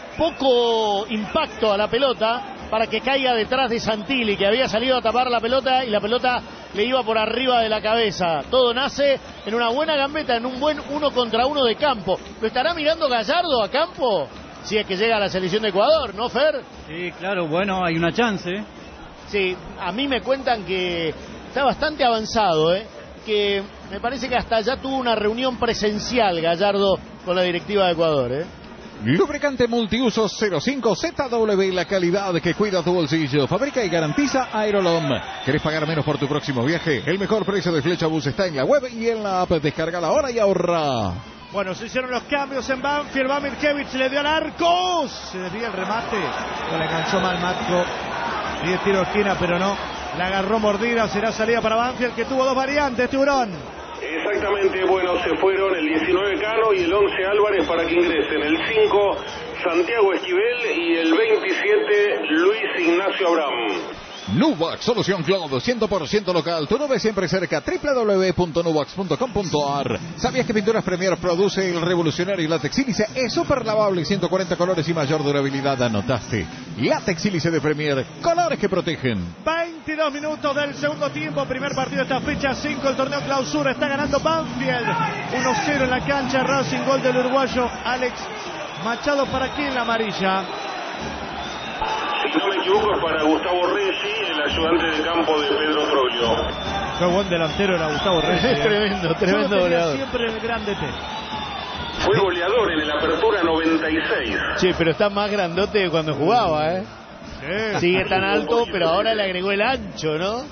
poco impacto a la pelota para que caiga detrás de Santilli, que había salido a tapar la pelota y la pelota le iba por arriba de la cabeza. Todo nace en una buena gambeta, en un buen 1 contra 1 de Campo. ¿Lo estará mirando Gallardo a Campo? Si es que llega a la selección de Ecuador, ¿no, Fer? Sí, claro, bueno, hay una chance. Sí, a mí me cuentan que está bastante avanzado, que me parece que hasta ya tuvo una reunión presencial Gallardo con la directiva de Ecuador, Lubricante multiuso 05 ZW, la calidad que cuida tu bolsillo. Fabrica y garantiza Aerolom. ¿Querés pagar menos por tu próximo viaje? El mejor precio de Flechabus está en la web y en la app. Descárgala ahora y ahorra. Bueno, se hicieron los cambios en Banfield. Va Mirkevic, le dio al arco. Se desvía el remate. No le enganchó mal Matko. Y tiro de esquina, pero no. La agarró mordida, será salida para Banfield, que tuvo dos variantes, Tiburón. Exactamente, bueno, se fueron el 19 Cano y el 11 Álvarez para que ingresen el 5 Santiago Esquivel y el 27 Luis Ignacio Abraham. Nuvac, solución cloud, 100% local, tu nube siempre cerca, www.nuvax.com.ar. ¿Sabías que Pinturas Premier produce el revolucionario látex sílice? Es súper lavable, 140 colores y mayor durabilidad, anotaste. Látex sílice de Premier, colores que protegen. 22 minutos del segundo tiempo, primer partido de esta fecha 5, el torneo clausura, está ganando Banfield. 1-0 en la cancha, Racing, gol del uruguayo Alex Machado. ¿Para quién la amarilla? Si no me equivoco, es para Gustavo Reggi, el ayudante de campo de Pedro Troglio. Qué buen delantero era Gustavo Reggi. Tremendo goleador. Siempre el grande T. Fue goleador en el Apertura 96. Sí, pero está más grandote de cuando jugaba, ¿eh? Sí. Sigue tan alto, pero ahora le agregó el ancho, ¿no?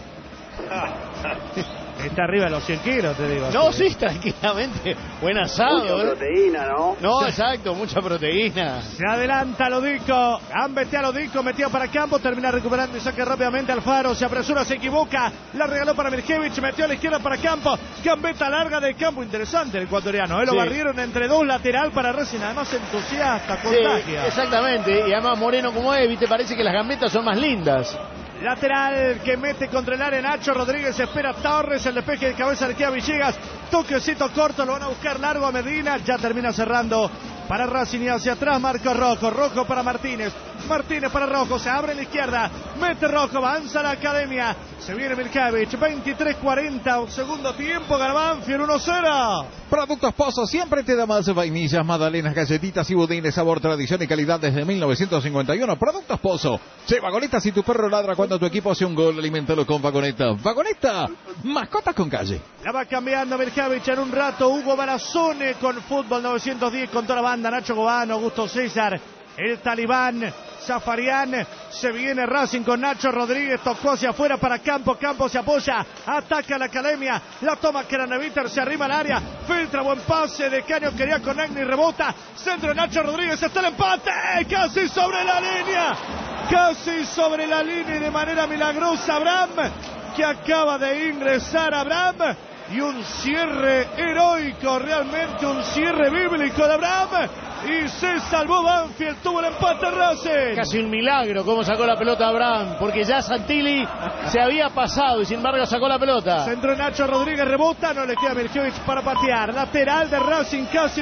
Está arriba de los 100 kilos, te digo. No, sí, tranquilamente. Buen asado, Mucha ¿eh? proteína, ¿no? No, exacto, mucha proteína. Se adelanta Lodico, gambetea Lodico, metió para campo, termina recuperando y saca rápidamente Alfaro, se apresura, se equivoca, la regaló para Mirkevich, metió a la izquierda para campo, gambeta larga de campo, interesante el ecuatoriano, lo Sí. barrieron entre dos, lateral para Racing, además entusiasta, Sí, contagia. exactamente, y además Moreno como es, ¿viste? Parece que las gambetas son más lindas. Lateral que mete contra el área Nacho Rodríguez, espera Torres, el despeje de cabeza le queda Villegas, toquecito corto, lo van a buscar largo a Medina, ya termina cerrando para Racing y hacia atrás Marcos Rojo, Rojo para Martínez, Martínez para Rojo, se abre en la izquierda, mete Rojo, avanza la academia, se viene Mirkevich, 23:40, segundo tiempo, Banfield 1-0. Productos Pozo siempre te da más vainillas, magdalenas, galletitas y budines, sabor, tradición y calidad desde 1951. Productos Pozo. Che, Vagoneta, si tu perro ladra cuando tu equipo hace un gol, aliméntalo con Vagoneta. Vagoneta, mascotas con calle. La va cambiando Mirkevich en un rato, Hugo Barazone con Fútbol 910 con toda la banda, Nacho Gobano, Augusto César, el Talibán, Zafarian, se viene Racing con Nacho Rodríguez, tocó hacia afuera para Campo, Campo se apoya, ataca a la academia, la toma Craneviter, se arrima al área, filtra, buen pase de Caño, quería con Agni, rebota, centro de Nacho Rodríguez, está el empate, casi sobre la línea y de manera milagrosa Abraham, que acaba de ingresar Abraham, y un cierre heroico, realmente un cierre bíblico de Abraham, y se salvó Banfield, tuvo el empate Racing. Casi un milagro cómo sacó la pelota Abraham, porque ya Santilli se había pasado y sin embargo sacó la pelota. Centro Nacho Rodríguez, rebota, no le queda Mirkevich para patear. Lateral de Racing, casi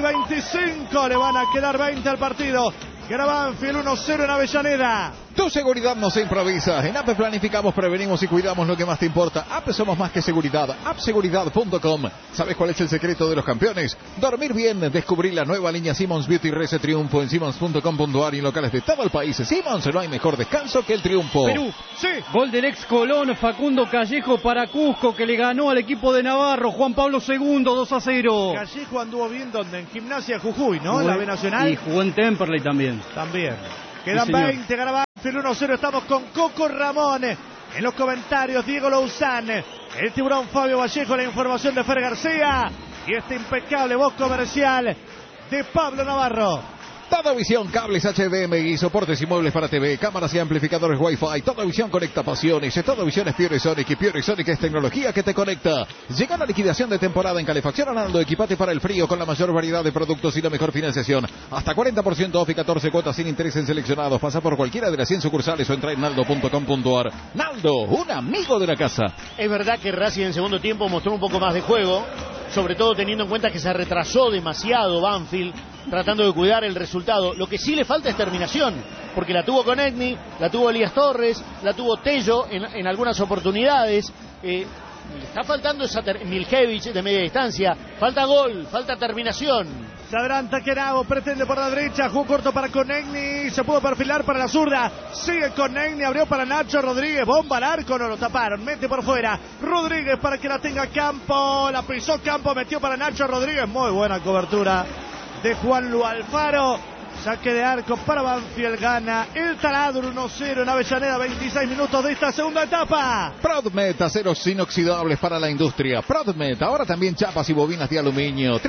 25, le van a quedar 20 al partido. Gana Banfield 1-0 en Avellaneda. Tu seguridad no se improvisa. En APE planificamos, prevenimos y cuidamos lo que más te importa. APE somos más que seguridad. appseguridad.com. ¿Sabes cuál es el secreto de los campeones? Dormir bien. Descubrir la nueva línea Simmons Beauty Rese Triunfo en simmons.com.ar y en locales de todo el país. Simmons, no hay mejor descanso que el triunfo. Perú. Sí. Gol del ex Colón, Facundo Callejo para Cusco, que le ganó al equipo de Navarro, Juan Pablo II, 2-0. Callejo anduvo bien donde en Gimnasia Jujuy, ¿no? En la B Nacional. Y jugó en Temperley también. También. Quedan Sí, señor. 20, gana Banfield 1-0. Estamos con Coco Ramón. En los comentarios, Diego Louzán. El tiburón Fabio Vallejo, la información de Fer García. Y este impecable voz comercial de Pablo Navarro. Toda Visión, cables HDMI, soportes y muebles para TV, cámaras y amplificadores Wi-Fi. Toda Visión conecta pasiones. Toda Visión es Pure Sonic y Pure Sonic es tecnología que te conecta. Llega la liquidación de temporada en calefacción Analdo. Equipate para el frío con la mayor variedad de productos y la mejor financiación. Hasta 40% off y 14 cuotas sin interés en seleccionados. Pasa por cualquiera de las 100 sucursales o entra en naldo.com.ar. Naldo, un amigo de la casa. Es verdad que Racing en segundo tiempo mostró un poco más de juego, sobre todo teniendo en cuenta que se retrasó demasiado Banfield, tratando de cuidar el resultado. Lo que sí le falta es terminación, porque la tuvo con Egni, la tuvo Elías Torres, la tuvo Tello en algunas oportunidades. Le está faltando esa Milkevich de media distancia. Falta gol, falta terminación. Se adelanta Querago, pretende por la derecha, jugó corto para Conegni, se pudo perfilar para la zurda, sigue Conegni, abrió para Nacho Rodríguez, bomba al arco, no lo taparon, mete por fuera, Rodríguez para que la tenga Campo, la pisó Campo, metió para Nacho Rodríguez, muy buena cobertura de Juan Lu Alfaro, Saque de arco para Banfield, gana el Taladro 1-0 en Avellaneda, 26 minutos de esta segunda etapa. Prodmet, aceros inoxidables para la industria. Prodmet, ahora también chapas y bobinas de aluminio.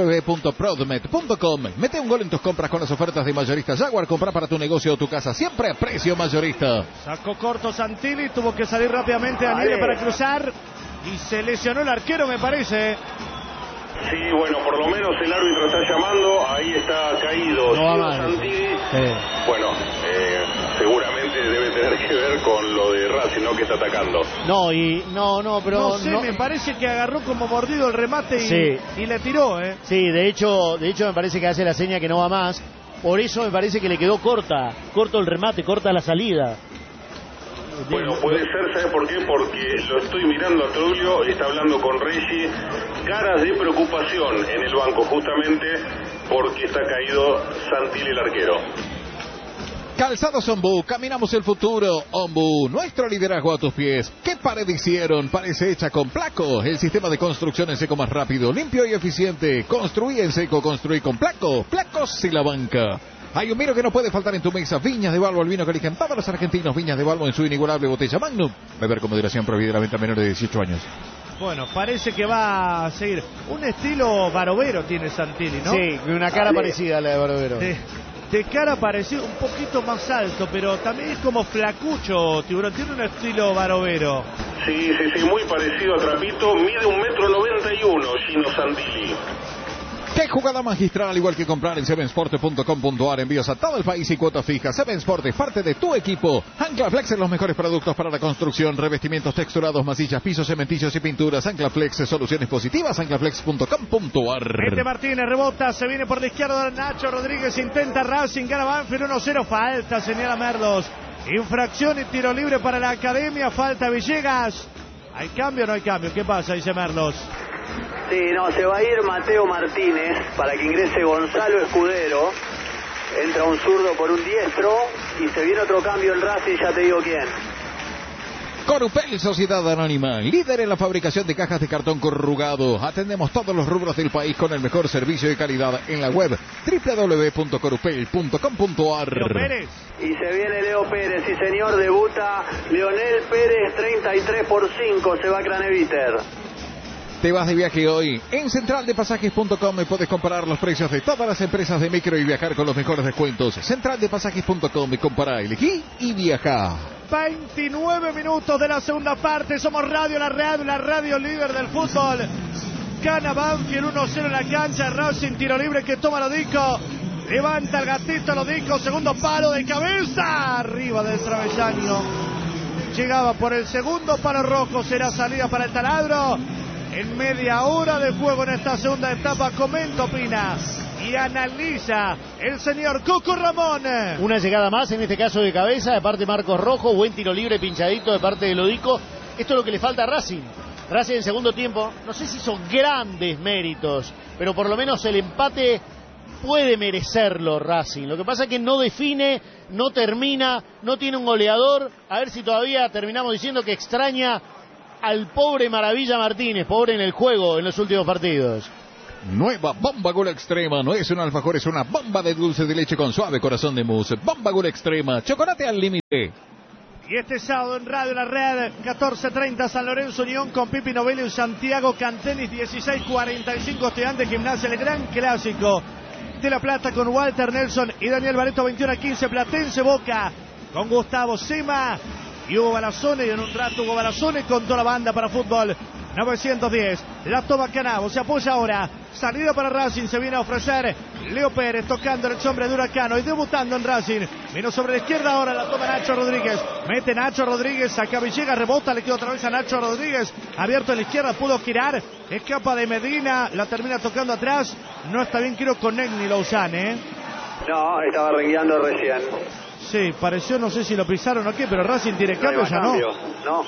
www.prodmet.com. Mete un gol en tus compras con las ofertas de Mayorista Jaguar. Compra para tu negocio o tu casa, siempre a precio mayorista. Sacó corto Santilli, tuvo que salir rápidamente Daniele para cruzar y se lesionó el arquero, me parece. Sí, bueno, por lo menos el árbitro está llamando, ahí está caído Santilli. Bueno, seguramente debe tener que ver con lo de Racing, ¿no? Que está atacando. Pero no sé, me parece que agarró como mordido el remate y le tiró, Sí, de hecho me parece que hace la seña que no va más. Por eso me parece que le quedó corto el remate, corta la salida. Bueno, puede ser, ¿sabe por qué? Porque lo estoy mirando a Trulio, está hablando con Reggie, caras de preocupación en el banco, justamente porque está caído Santilli, el arquero. Calzados Ombú, caminamos el futuro. Ombú, nuestro liderazgo a tus pies. ¿Qué pared hicieron? Parece hecha con Placo. El sistema de construcción en seco más rápido, limpio y eficiente. Construí en seco, construí con Placo. Placos y la banca. Hay un vino que no puede faltar en tu mesa. Viñas de Balbo, el vino que eligen todos los argentinos. Viñas de Balbo en su inigualable botella Magnum. Beber con moderación, prohibida la venta a menores de 18 años. Bueno, parece que va a seguir. Un estilo Barovero tiene Santilli, ¿no? Sí, una cara parecida a la de Barovero. De cara parecido, un poquito más alto, pero también es como flacucho, Tiburón. Tiene un estilo Barovero. Sí, muy parecido a Trapito. Mide 1,91 m, Gino Santilli. ¡Qué jugada magistral! Al igual que comprar en sevensport.com.ar, envíos a todo el país y cuotas fijas. Sevensport es parte de tu equipo. Anclaflex es los mejores productos para la construcción, revestimientos texturados, masillas, pisos, cementillos y pinturas. Anclaflex, soluciones positivas. Anclaflex.com.ar. Mete Martínez, rebota, se viene por la izquierda Nacho Rodríguez, intenta Racing, gana Banfield 1-0, falta, señala Merlos. Infracción y tiro libre para la Academia, falta Villegas. ¿Hay cambio o no hay cambio? ¿Qué pasa? Dice Merlos. Sí, no, se va a ir Mateo Martínez para que ingrese Gonzalo Escudero. Entra un zurdo por un diestro y se viene otro cambio en Racing, ya te digo quién. Corupel, Sociedad Anónima, líder en la fabricación de cajas de cartón corrugado. Atendemos todos los rubros del país con el mejor servicio y calidad en la web www.corupel.com.ar. Y se viene Leo Pérez, sí señor, debuta Leonel Pérez, 33/5, se va a Craneviter. Te vas de viaje hoy. En centraldepasajes.com puedes comparar los precios de todas las empresas de micro y viajar con los mejores descuentos. Centraldepasajes.com, compara, elegí y viaja. 29 minutos de la segunda parte. Somos Radio La radio líder del fútbol. Gana Banfield 1-0 en la cancha. Racing, tiro libre que toma Lodico. Levanta el gatito Lodico. Segundo palo de cabeza. Arriba del travesaño. Llegaba por el segundo palo rojo. Será salida para el Taladro. En media hora de juego en esta segunda etapa, comenta, opina y analiza el señor Coco Ramón. Una llegada más, en este caso de cabeza, de parte de Marcos Rojo, buen tiro libre pinchadito de parte de Lodico. Esto es lo que le falta a Racing. Racing en segundo tiempo, no sé si son grandes méritos, pero por lo menos el empate puede merecerlo Racing. Lo que pasa es que no define, no termina, no tiene un goleador. A ver si todavía terminamos diciendo que extraña al pobre Maravilla Martínez, pobre en el juego en los últimos partidos. Nueva Bomba Gula Extrema, no es un alfajor, es una bomba de dulce de leche con suave corazón de mousse. Bomba Gula Extrema, chocolate al límite. Y este sábado en Radio La Red, 14:30, San Lorenzo Unión con Pipi Novello y Santiago Cantenis, 16:45, Estudiantes Gimnasia, el gran clásico de La Plata con Walter Nelson y Daniel Barreto, 21:15, Platense Boca con Gustavo Sima y Hugo Balazone, y en un rato Hugo Balazone con toda la banda para fútbol 910. La toma Canavo, se apoya ahora, salida para Racing, se viene a ofrecer Leo Pérez tocando el hombre de Huracano y debutando en Racing. Vino sobre la izquierda ahora, la toma Nacho Rodríguez, mete Nacho Rodríguez, saca Villegas, rebota, le queda otra vez a Nacho Rodríguez, abierto a la izquierda, pudo girar, escapa de Medina, la termina tocando atrás. No está bien, quiero con Negni Lausanne, No, estaba rengueando recién. Sí, pareció, no sé si lo pisaron o qué, pero Racing tiene cambio, ya no. No.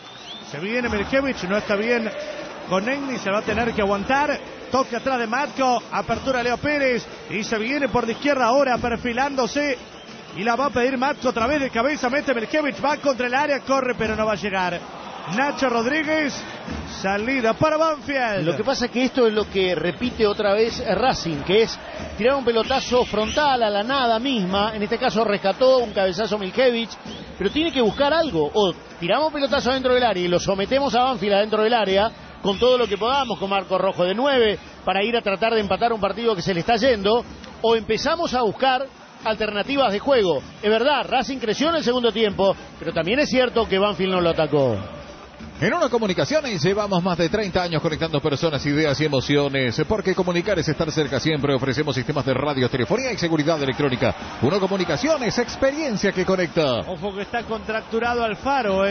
Se viene Milkevich, no está bien con Negni, se va a tener que aguantar. Toque atrás de Matko, apertura Leo Pérez y se viene por la izquierda ahora perfilándose y la va a pedir Matko otra vez de cabeza, mete Milkevich, va contra el área, corre pero no va a llegar. Nacho Rodríguez Salida para Banfield. Lo que pasa es que esto es lo que repite otra vez Racing, que es tirar un pelotazo frontal a la nada misma. En este caso rescató un cabezazo Milkevich, pero tiene que buscar algo. O tiramos pelotazo dentro del área y lo sometemos a Banfield adentro del área, con todo lo que podamos, con Marco Rojo de 9, para ir a tratar de empatar un partido que se le está yendo. O empezamos a buscar alternativas de juego. Es verdad, Racing creció en el segundo tiempo, pero también es cierto que Banfield no lo atacó. En Una Comunicaciones llevamos más de 30 años conectando personas, ideas y emociones, porque comunicar es estar cerca siempre. Ofrecemos sistemas de radio, telefonía y seguridad electrónica. Una Comunicaciones, experiencia que conecta. Ojo que está contracturado Alfaro,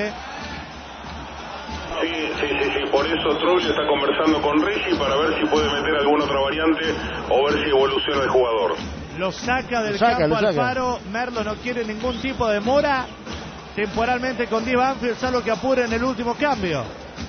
Sí, por eso Troglio está conversando con Reggie para ver si puede meter alguna otra variante o ver si evoluciona el jugador. Lo saca del campo Alfaro. Merlo no quiere ningún tipo de demora. Temporalmente con 10 Banfield, salvo que apure en el último cambio.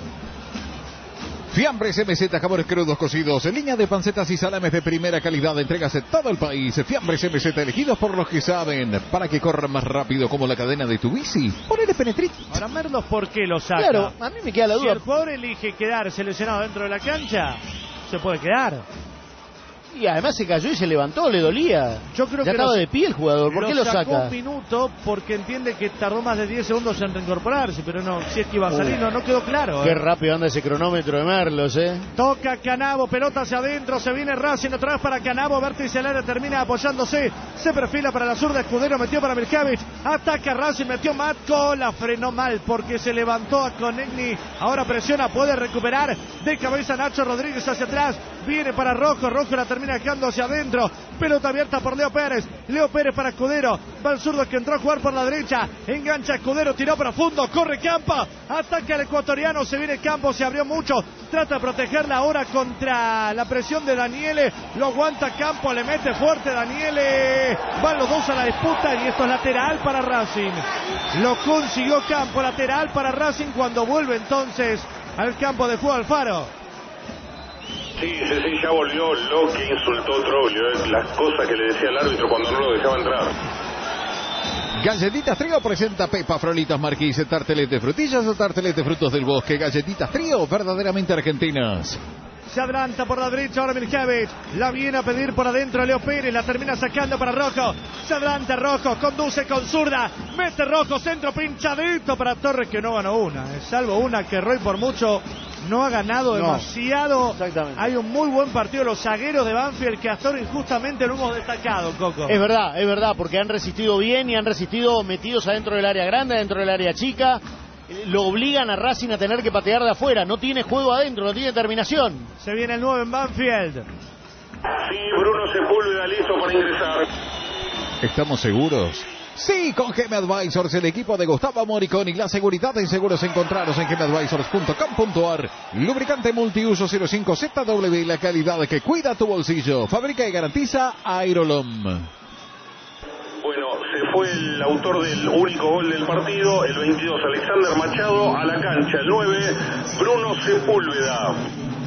Fiambres MZ, jamones crudos cocidos, línea de pancetas y salames de primera calidad, entregas en todo el país. Fiambres MZ, elegidos por los que saben, para que corran más rápido como la cadena de tu bici. Ponele Penetrit. Ahora Merlo, ¿por qué lo saca? Claro, a mí me queda la duda. Si el jugador elige quedarse lesionado dentro de la cancha, se puede quedar. Y además se cayó y se levantó, le dolía. Yo creo ya que estaba de pie el jugador. ¿Por qué lo sacó saca? Un minuto porque entiende que tardó más de 10 segundos en reincorporarse, pero no, si es que iba a salir, no quedó claro. Qué rápido anda ese cronómetro de Merlos, Toca Canavo, pelota hacia adentro, se viene Racing otra vez para Canavo, vértice al área, termina apoyándose, se perfila para la zurda, Escudero metió para Milkevich, ataca Racing, metió Matko, la frenó mal porque se levantó a Konechny, ahora presiona, puede recuperar de cabeza Nacho Rodríguez hacia atrás, viene para Rojo, Rojo la termina dejando hacia adentro, pelota abierta por Leo Pérez para Escudero, va el zurdo que entró a jugar por la derecha, engancha Escudero, tiró profundo, corre Campa, ataca al ecuatoriano, se viene Campos, se abrió mucho, trata de protegerla ahora contra la presión de Daniele, lo aguanta Campos, le mete fuerte Daniele, van los dos a la disputa y esto es lateral para Racing, lo consiguió Campos, lateral para Racing cuando vuelve entonces al campo de juego Alfaro. Sí, ya volvió lo que insultó Troglio, las cosas que le decía el árbitro cuando no lo dejaba entrar. Galletitas Trío presenta Pepa Frolitas Marquise, tartelet de frutillas o tartelet de frutos del bosque. Galletitas Trío, verdaderamente argentinas. Se adelanta por la derecha ahora Milkevich, la viene a pedir por adentro Leo Pérez, la termina sacando para Rojo, se adelanta Rojo, conduce con zurda, mete Rojo, centro pinchadito para Torres que no ganó una, salvo una que Roy por mucho no ha ganado demasiado. Exactamente. Hay un muy buen partido los zagueros de Banfield que hasta ahora injustamente lo hemos destacado, Coco. Es verdad, porque han resistido bien y han resistido metidos adentro del área grande, adentro del área chica. Lo obligan a Racing a tener que patear de afuera, no tiene juego adentro, no tiene terminación. Se viene el 9 en Banfield. Sí, Bruno Sepúlveda listo para ingresar. ¿Estamos seguros? Sí, con GM Advisors, el equipo de Gustavo Moriconi, la seguridad en seguros encontraros en gmadvisors.com.ar. Lubricante multiuso 05ZW, la calidad que cuida tu bolsillo. Fabrica y garantiza Aerolom. Bueno, se fue el autor del único gol del partido, el 22, Alexander Machado, a la cancha, el 9, Bruno Sepúlveda.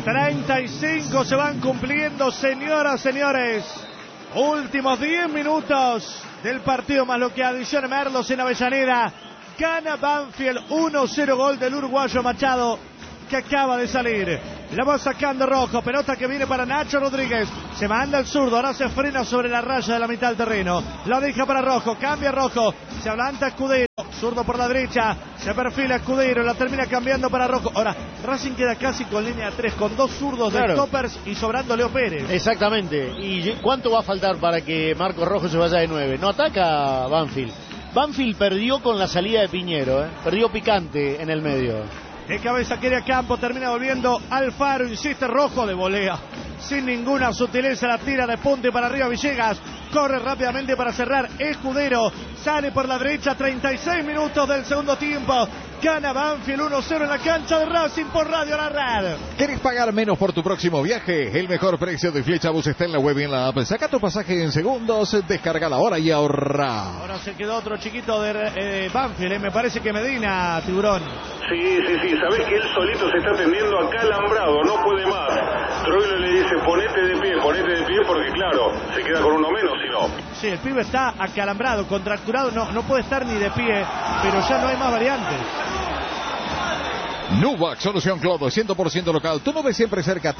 35 se van cumpliendo, señoras, señores. Últimos 10 minutos del partido, más lo que adiciona Merlos en Avellaneda. Gana Banfield 1-0, gol del uruguayo Machado, que acaba de salir. La va sacando Rojo, pelota que viene para Nacho Rodríguez, se manda el zurdo, ahora se frena sobre la raya de la mitad del terreno, la deja para Rojo, cambia Rojo, se adelanta Escudero, zurdo por la derecha, se perfila Escudero, la termina cambiando para Rojo. Ahora Racing queda casi con línea 3, con dos zurdos de stoppers y sobrando Leo Pérez. Exactamente, ¿y cuánto va a faltar para que Marco Rojo se vaya de 9? No ataca Banfield. Banfield perdió con la salida de Piñero, perdió picante en el medio. De cabeza quiere a campo, termina volviendo Alfaro, insiste Rojo de volea. Sin ninguna sutileza la tira de punte para arriba Villegas. Corre rápidamente para cerrar Escudero. Sale por la derecha, 36 minutos del segundo tiempo. Gana Banfield 1-0 en la cancha de Racing por Radio La Red. ¿Querés pagar menos por tu próximo viaje? El mejor precio de Flechabus está en la web y en la app. Saca tu pasaje en segundos, descarga ahora y ahorra. Ahora se quedó otro chiquito de Banfield, me parece que Medina, Tiburón. Sí, sabés que él solito se está tendiendo acalambrado, no puede más. Troilo le dice ponete de pie porque claro, se queda con uno menos si no. Sí, el pibe está acalambrado, contracturado, no puede estar ni de pie, pero ya no hay más variantes. Nuvax, solución clodo, 100% local. Tu nube siempre cerca.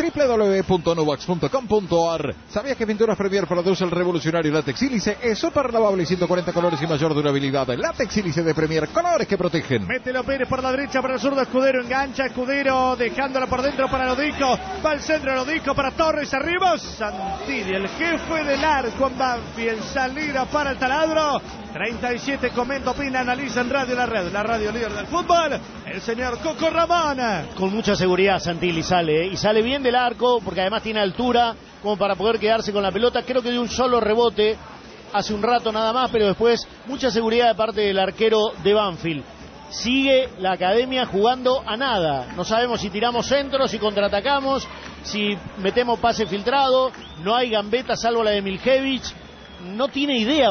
www.nuvax.com.ar. ¿Sabías que Pinturas Premier produce el revolucionario látex sílice? Es súper lavable, 140 colores y mayor durabilidad. El látex sílice de Premier, colores que protegen. Mételo Pérez por la derecha para el zurdo Escudero. Engancha Escudero, dejándola por dentro para Lodico. Va al centro Lodico para Torres. Arriba Santilli, el jefe del arco en Banfield. Salida para el taladro. 37, comenta, opina, analiza en Radio La Red, la radio líder del fútbol, el señor Coco Ramón. Con mucha seguridad Santilli sale, y sale bien del arco, porque además tiene altura como para poder quedarse con la pelota. Creo que de un solo rebote hace un rato nada más, pero después mucha seguridad de parte del arquero de Banfield. Sigue la academia jugando a nada. No sabemos si tiramos centros, si contraatacamos, si metemos pase filtrado. No hay gambeta salvo la de Miljevich. No tiene idea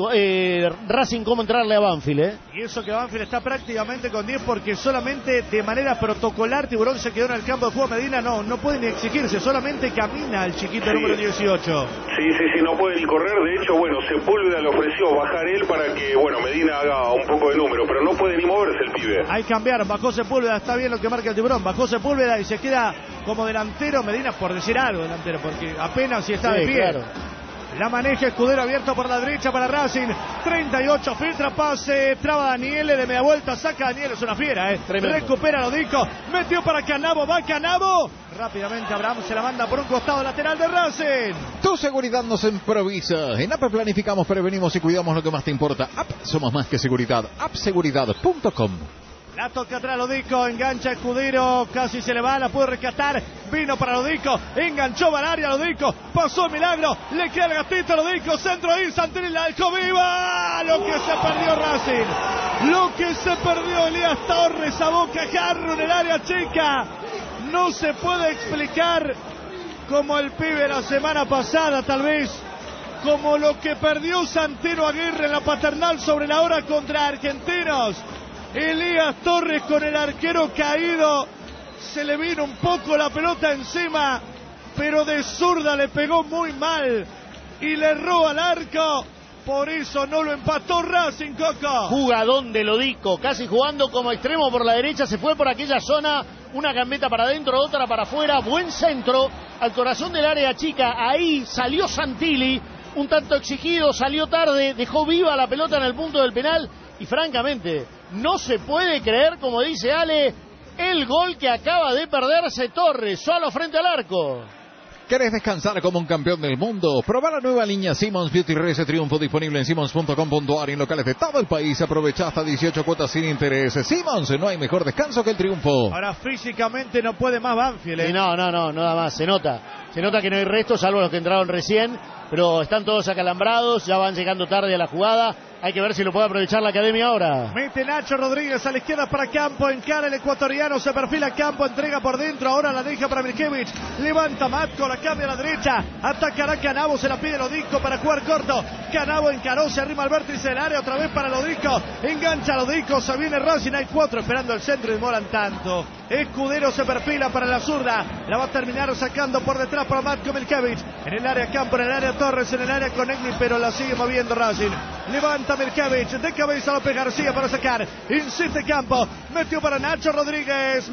Racing cómo entrarle a Banfield, Y eso que Banfield está prácticamente con 10, porque solamente de manera protocolar Tiburón se quedó en el campo de juego. Medina no puede ni exigirse, solamente camina el chiquito número 18. Sí, no puede ni correr. De hecho, Sepúlveda le ofreció bajar él para que, Medina haga un poco de número, pero no puede ni moverse el pibe. Hay que cambiar, bajó Sepúlveda, está bien lo que marca el Tiburón, bajó Sepúlveda y se queda como delantero Medina, por decir algo delantero, porque apenas si está de pie. Claro. La maneja Escudero, abierto por la derecha para Racing. 38, filtra pase, traba Daniele de media vuelta, saca Daniele, es una fiera, Recupera Lodico, metió para Canavo, va Canavo. Rápidamente Abraham se la manda por un costado lateral de Racing. Tu seguridad nos improvisa. En APP planificamos, prevenimos y cuidamos lo que más te importa. APP, somos más que seguridad. appseguridad.com. La toca atrás Lodico, engancha Escudero, casi se le va, la puede rescatar, vino para Lodico, enganchó al área Lodico, pasó Milagro, le queda el gatito a Lodico, centro ahí, Santilli la dejó viva, lo que se perdió Racing, lo que se perdió Elías Torres a bocajarro en el área chica, no se puede explicar como el pibe la semana pasada tal vez, como lo que perdió Santero Aguirre en la Paternal sobre la hora contra Argentinos. Elías Torres con el arquero caído, se le vino un poco la pelota encima, pero de zurda le pegó muy mal y le erró al arco, por eso no lo empató Racing, Coco. Jugadón de Lodico, casi jugando como extremo por la derecha, se fue por aquella zona, una gambeta para adentro, otra para afuera, buen centro al corazón del área chica, ahí salió Santilli, un tanto exigido, salió tarde, dejó viva la pelota en el punto del penal. Y francamente, no se puede creer, como dice Ale, el gol que acaba de perderse Torres, solo frente al arco. ¿Querés descansar como un campeón del mundo? Proba la nueva línea Simmons Beauty Rest Triunfo, disponible en simmons.com.ar y en locales de todo el país. Aprovecha hasta 18 cuotas sin interés. Simmons, no hay mejor descanso que el triunfo. Ahora físicamente no puede más Banfield. No da más, se nota que no hay resto, salvo los que entraron recién, pero están todos acalambrados, ya van llegando tarde a la jugada. Hay que ver si lo puede aprovechar la academia ahora. Mete Nacho Rodríguez a la izquierda para Campo, encara el ecuatoriano, se perfila Campo, entrega por dentro, ahora la deja para Miljevich, levanta Matko, la cambia a la derecha, atacará Canavo, se la pide Lodico para jugar corto, Canavo encaró, se arrima al vértice del área, otra vez para Lodico, engancha Lodico, se viene Racing, hay 4 esperando el centro y demoran tanto. Escudero se perfila para la zurda, la va a terminar sacando por detrás para Matko Miljevich, en el área Campo, en el área Torres, en el área Conegni, pero la sigue moviendo Racing, levanta Miljevich, de cabeza López García para sacar, insiste Campo, metió para Nacho Rodríguez,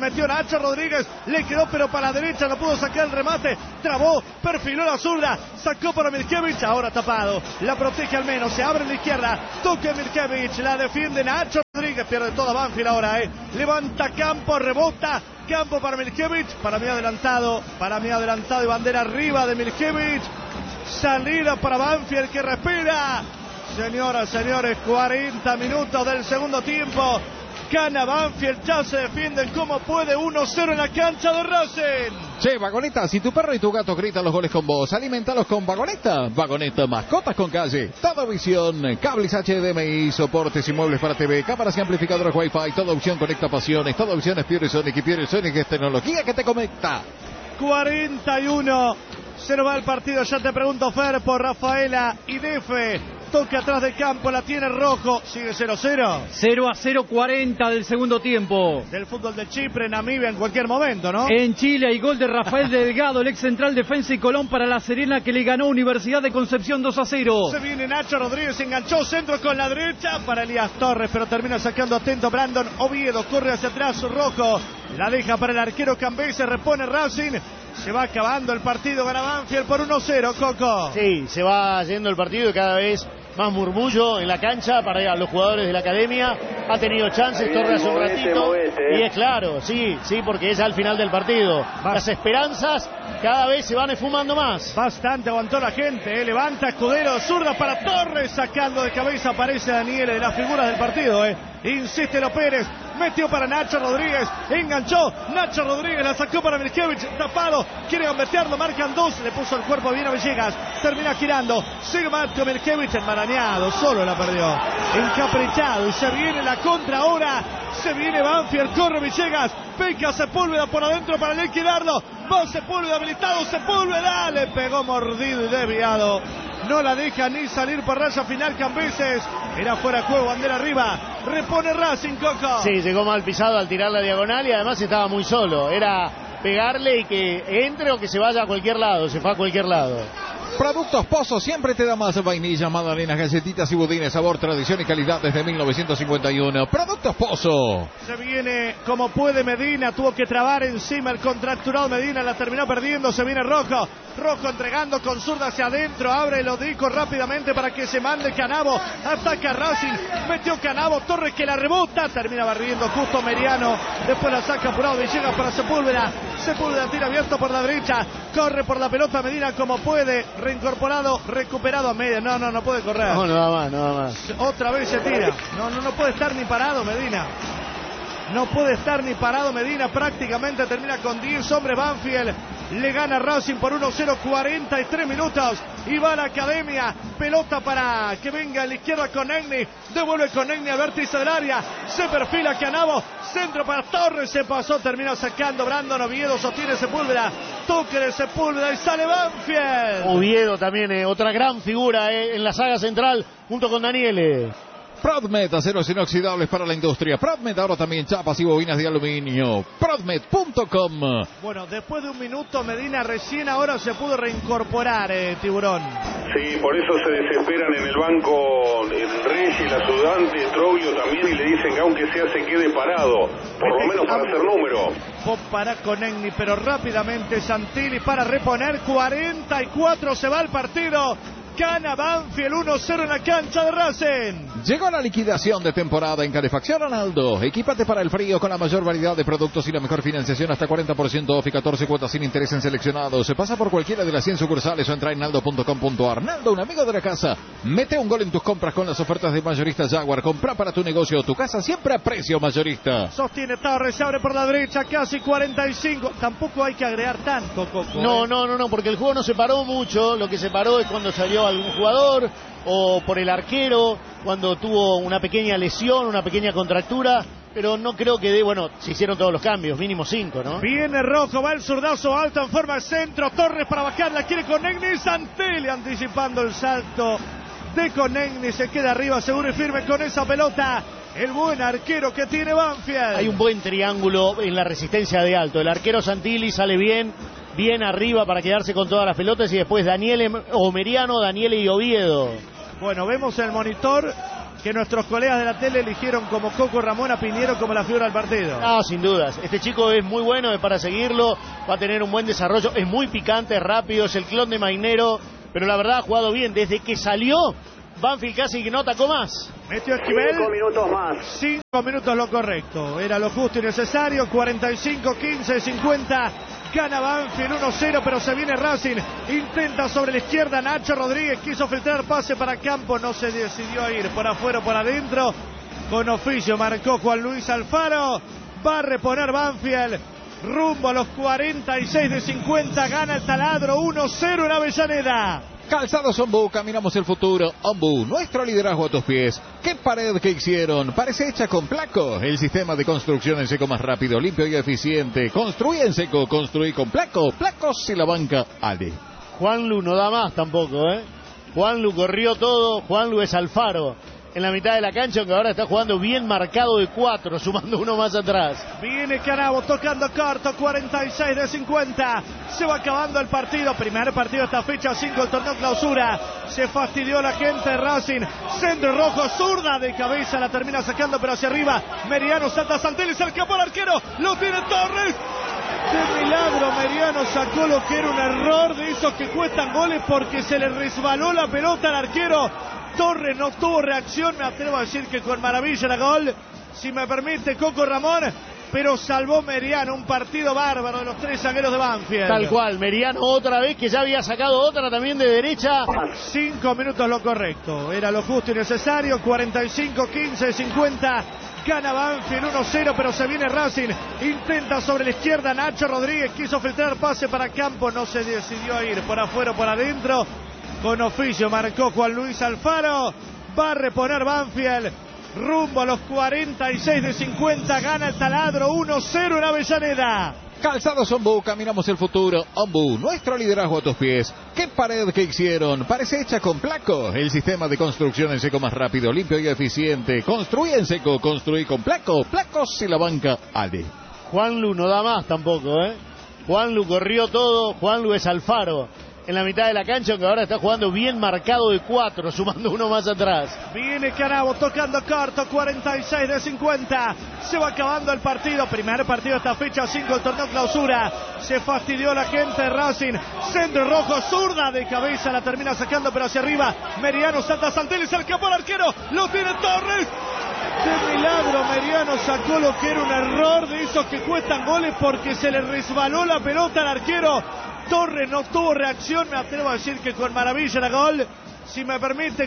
le quedó pero para la derecha, no pudo sacar el remate, trabó, perfiló la zurda, sacó para Miljevich, ahora tapado, la protege al menos, se abre en la izquierda, toque Miljevich, la defiende Nacho Rodríguez, pierde toda Banfield ahora, levanta Campo, rebota, Campo para Miljevich, para mí adelantado y bandera arriba de Miljevich, salida para Banfield que respira. Señoras, señores, 40 minutos del segundo tiempo. Gana Banfield, ya se defienden como puede, 1-0 en la cancha de Racing. Che, Vagoneta, si tu perro y tu gato gritan los goles con vos, alimentalos con Vagoneta. Vagoneta, mascotas con calle. Toda visión, cables HDMI, soportes y muebles para TV, cámaras y amplificadores Wi-Fi, toda opción conecta pasiones, toda opción es Puresonic y Puresonic es tecnología que te conecta. 41, se nos va el partido, ya te pregunto Fer por Rafaela y Defe. Toque atrás de Campo, la tiene Rojo, sigue 0-0. 0-0, 40 del segundo tiempo. Del fútbol de Chipre, Namibia en cualquier momento, ¿no? En Chile hay gol de Rafael Delgado, el ex central defensa y Colón para La Serena, que le ganó Universidad de Concepción 2-0. Se viene Nacho Rodríguez, enganchó centro con la derecha para Elías Torres, pero termina sacando atento Brandon Oviedo, corre hacia atrás Rojo. La deja para el arquero Cambeses, repone Racing. Se va acabando el partido, gana Banfield por 1-0, Coco. Sí, se va yendo el partido y cada vez más murmullo en la cancha para los jugadores de la academia. Ha tenido chances Torres hace un ratito. Y es claro, sí, porque es al final del partido. Las esperanzas cada vez se van esfumando más. Bastante aguantó la gente, levanta Escudero, zurda para Torres, sacando de cabeza, aparece Daniel de las figuras del partido. Insiste Lo Pérez, metió para Nacho Rodríguez, enganchó, Nacho Rodríguez la sacó para Milkevich, tapado, quiere gambetearlo, marcan dos, le puso el cuerpo bien a Villegas, termina girando, sigue Mateo Milkevich, enmarañado, solo la perdió, encaprichado, y se viene la contra ahora, se viene Banfield, corre Villegas, pica Sepúlveda por adentro para liquidarlo, va Sepúlveda habilitado, Sepúlveda, le pegó mordido y desviado. No la deja ni salir por raya final Cambeses. Era fuera de juego, bandera arriba. Repone Racing, Coco. Sí, llegó mal pisado al tirar la diagonal y además estaba muy solo. Era pegarle y que entre o que se vaya a cualquier lado. Se fue a cualquier lado. Productos Pozo siempre te da más vainilla, magdalenas, galletitas y budines, sabor, tradición y calidad desde 1951. Productos Pozo. Se viene como puede Medina, tuvo que trabar encima el contracturado Medina, la terminó perdiendo, se viene Rojo. Rojo entregando con zurda hacia adentro, abre el Odico rápidamente para que se mande Canavo, ataca Racing, metió Canavo, Torres que la rebota, termina barriendo justo Meriano, después la saca apurado Villegas para Sepúlveda, Sepúlveda tira abierto por la derecha, corre por la pelota Medina como puede, reincorporado, recuperado a media, no puede correr. No da más. Otra vez se tira, no puede estar ni parado Medina. No puede estar ni parado Medina, prácticamente termina con 10 hombres Banfield. Le gana Racing por 1-0, 43 minutos. Y va a la academia. Pelota para que venga a la izquierda Conegni. Devuelve Conegni al vértice del área. Se perfila Canavo. Centro para Torres. Se pasó, termina sacando Brandon Oviedo. Sostiene Sepúlveda. Toque de Sepúlveda y sale Banfield. Oviedo también, otra gran figura en la saga central junto con Daniele. Prodmed, aceros inoxidables para la industria. Prodmed, ahora también chapas y bobinas de aluminio. Prodmed.com. Bueno, después de un minuto Medina recién ahora se pudo reincorporar, Tiburón. Sí, por eso se desesperan en el banco Reyes, el ayudante, Troglio también, y le dicen que aunque sea se quede parado, por lo menos para hacer número. Para Conegni, pero rápidamente Santilli para reponer. 44 se va el partido. Gana Banfield 1-0 en la cancha de Racing. Llegó la liquidación de temporada en Calefacción Ronaldo. Equípate para el frío con la mayor variedad de productos y la mejor financiación hasta 40% off y 14 cuotas sin interés en seleccionados. Se pasa por cualquiera de las 100 sucursales o entra en naldo.com.ar. Naldo, un amigo de la casa. Mete un gol en tus compras con las ofertas de Mayorista Jaguar. Compra para tu negocio o tu casa siempre a precio mayorista. Sostiene Torres, se abre por la derecha, casi 45. Tampoco hay que agregar tanto, Coco. No, porque el juego no se paró mucho. Lo que se paró es cuando salió algún jugador o por el arquero cuando tuvo una pequeña lesión, una pequeña contractura, pero no creo que se hicieron todos los cambios, mínimo 5, ¿no? Viene Rojo, va el zurdazo alto en forma de centro, Torres para bajar, la quiere Conegni, Santilli anticipando el salto de Conegni, se queda arriba seguro y firme con esa pelota. El buen arquero que tiene Banfield. Hay un buen triángulo en la resistencia de alto. El arquero Santilli sale bien arriba para quedarse con todas las pelotas y después Daniele o Meriano, Daniele y Oviedo. Bueno, vemos en el monitor que nuestros colegas de la tele eligieron como Coco Ramón a Piñero como la figura del partido. No, sin dudas. Este chico es muy bueno, es para seguirlo, va a tener un buen desarrollo, es muy picante, es rápido, es el clon de Mainero, pero la verdad ha jugado bien. Desde que salió, Banfield casi que no atacó más. Metió Esquivel. 5 minutos más. 5 minutos lo correcto. Era lo justo y necesario. 45, 15, 50. Gana Banfield 1-0, pero se viene Racing. Intenta sobre la izquierda Nacho Rodríguez. Quiso filtrar pase para Campos. No se decidió a ir por afuera o por adentro. Con oficio marcó Juan Luis Alfaro. Va a reponer Banfield. Rumbo a los 46 de 50. Gana el taladro 1-0 en Avellaneda. Calzados Ombú, caminamos el futuro. Ombú, nuestro liderazgo a tus pies. ¿Qué pared que hicieron? Parece hecha con Placo. El sistema de construcción en seco más rápido, limpio y eficiente. Construí en seco, construí con Placo. Placos y la banca Ale. Juanlu no da más tampoco, Juanlu corrió todo. Juanlu es Alfaro. en la mitad de la cancha, aunque ahora está jugando bien marcado de 4, sumando uno más atrás. Viene Canavo tocando corto, 46 de 50. Se va acabando el partido. Primer partido de esta fecha 5, el torneo clausura. Se fastidió la gente de Racing. Centro rojo, zurda de cabeza, la termina sacando, pero hacia arriba. Meriano salta Santelli, se escapó el arquero. Lo tiene Torres. De milagro Meriano sacó lo que era un error de esos que cuestan goles porque se le resbaló la pelota al arquero. Torres no tuvo reacción, me atrevo a decir que con maravilla era gol, si me permite Coco Ramón, pero salvó Meriano, un partido bárbaro de los 3 zagueros de Banfield. Tal cual, Meriano otra vez, que ya había sacado otra también de derecha. 5 minutos lo correcto, era lo justo y necesario. 45, 15, 50, gana Banfield 1-0, pero se viene Racing, intenta sobre la izquierda Nacho Rodríguez, quiso filtrar pase para Campos, no se decidió a ir por afuera o por adentro. Con oficio marcó Juan Luis Alfaro, va a reponer Banfield, rumbo a los 46 de 50, gana el taladro 1-0 en Avellaneda. Calzados Ombú, caminamos el futuro. Ombú, nuestro liderazgo a tus pies. ¿Qué pared que hicieron? Parece hecha con Placo, el sistema de construcción en seco más rápido, limpio y eficiente. Construí en seco, construí con Placo. Placos y la banca ADE. Juanlu no da más tampoco, ¿eh? Juanlu corrió todo, Juanlu es Alfaro en la mitad de la cancha, aunque ahora está jugando bien marcado de 4, sumando uno más atrás. Viene Canavo tocando corto, 46 de 50. Se va acabando el partido. Primer partido de esta fecha 5, el torneo clausura. Se fastidió la gente de Racing. Centro rojo, zurda de cabeza, la termina sacando, pero hacia arriba. Meriano salta Santelli, se escapó el arquero. Lo tiene Torres. De milagro Meriano sacó lo que era un error de esos que cuestan goles porque se le resbaló la pelota al arquero. Torres no tuvo reacción, me atrevo a decir que con maravilla era gol, si me permite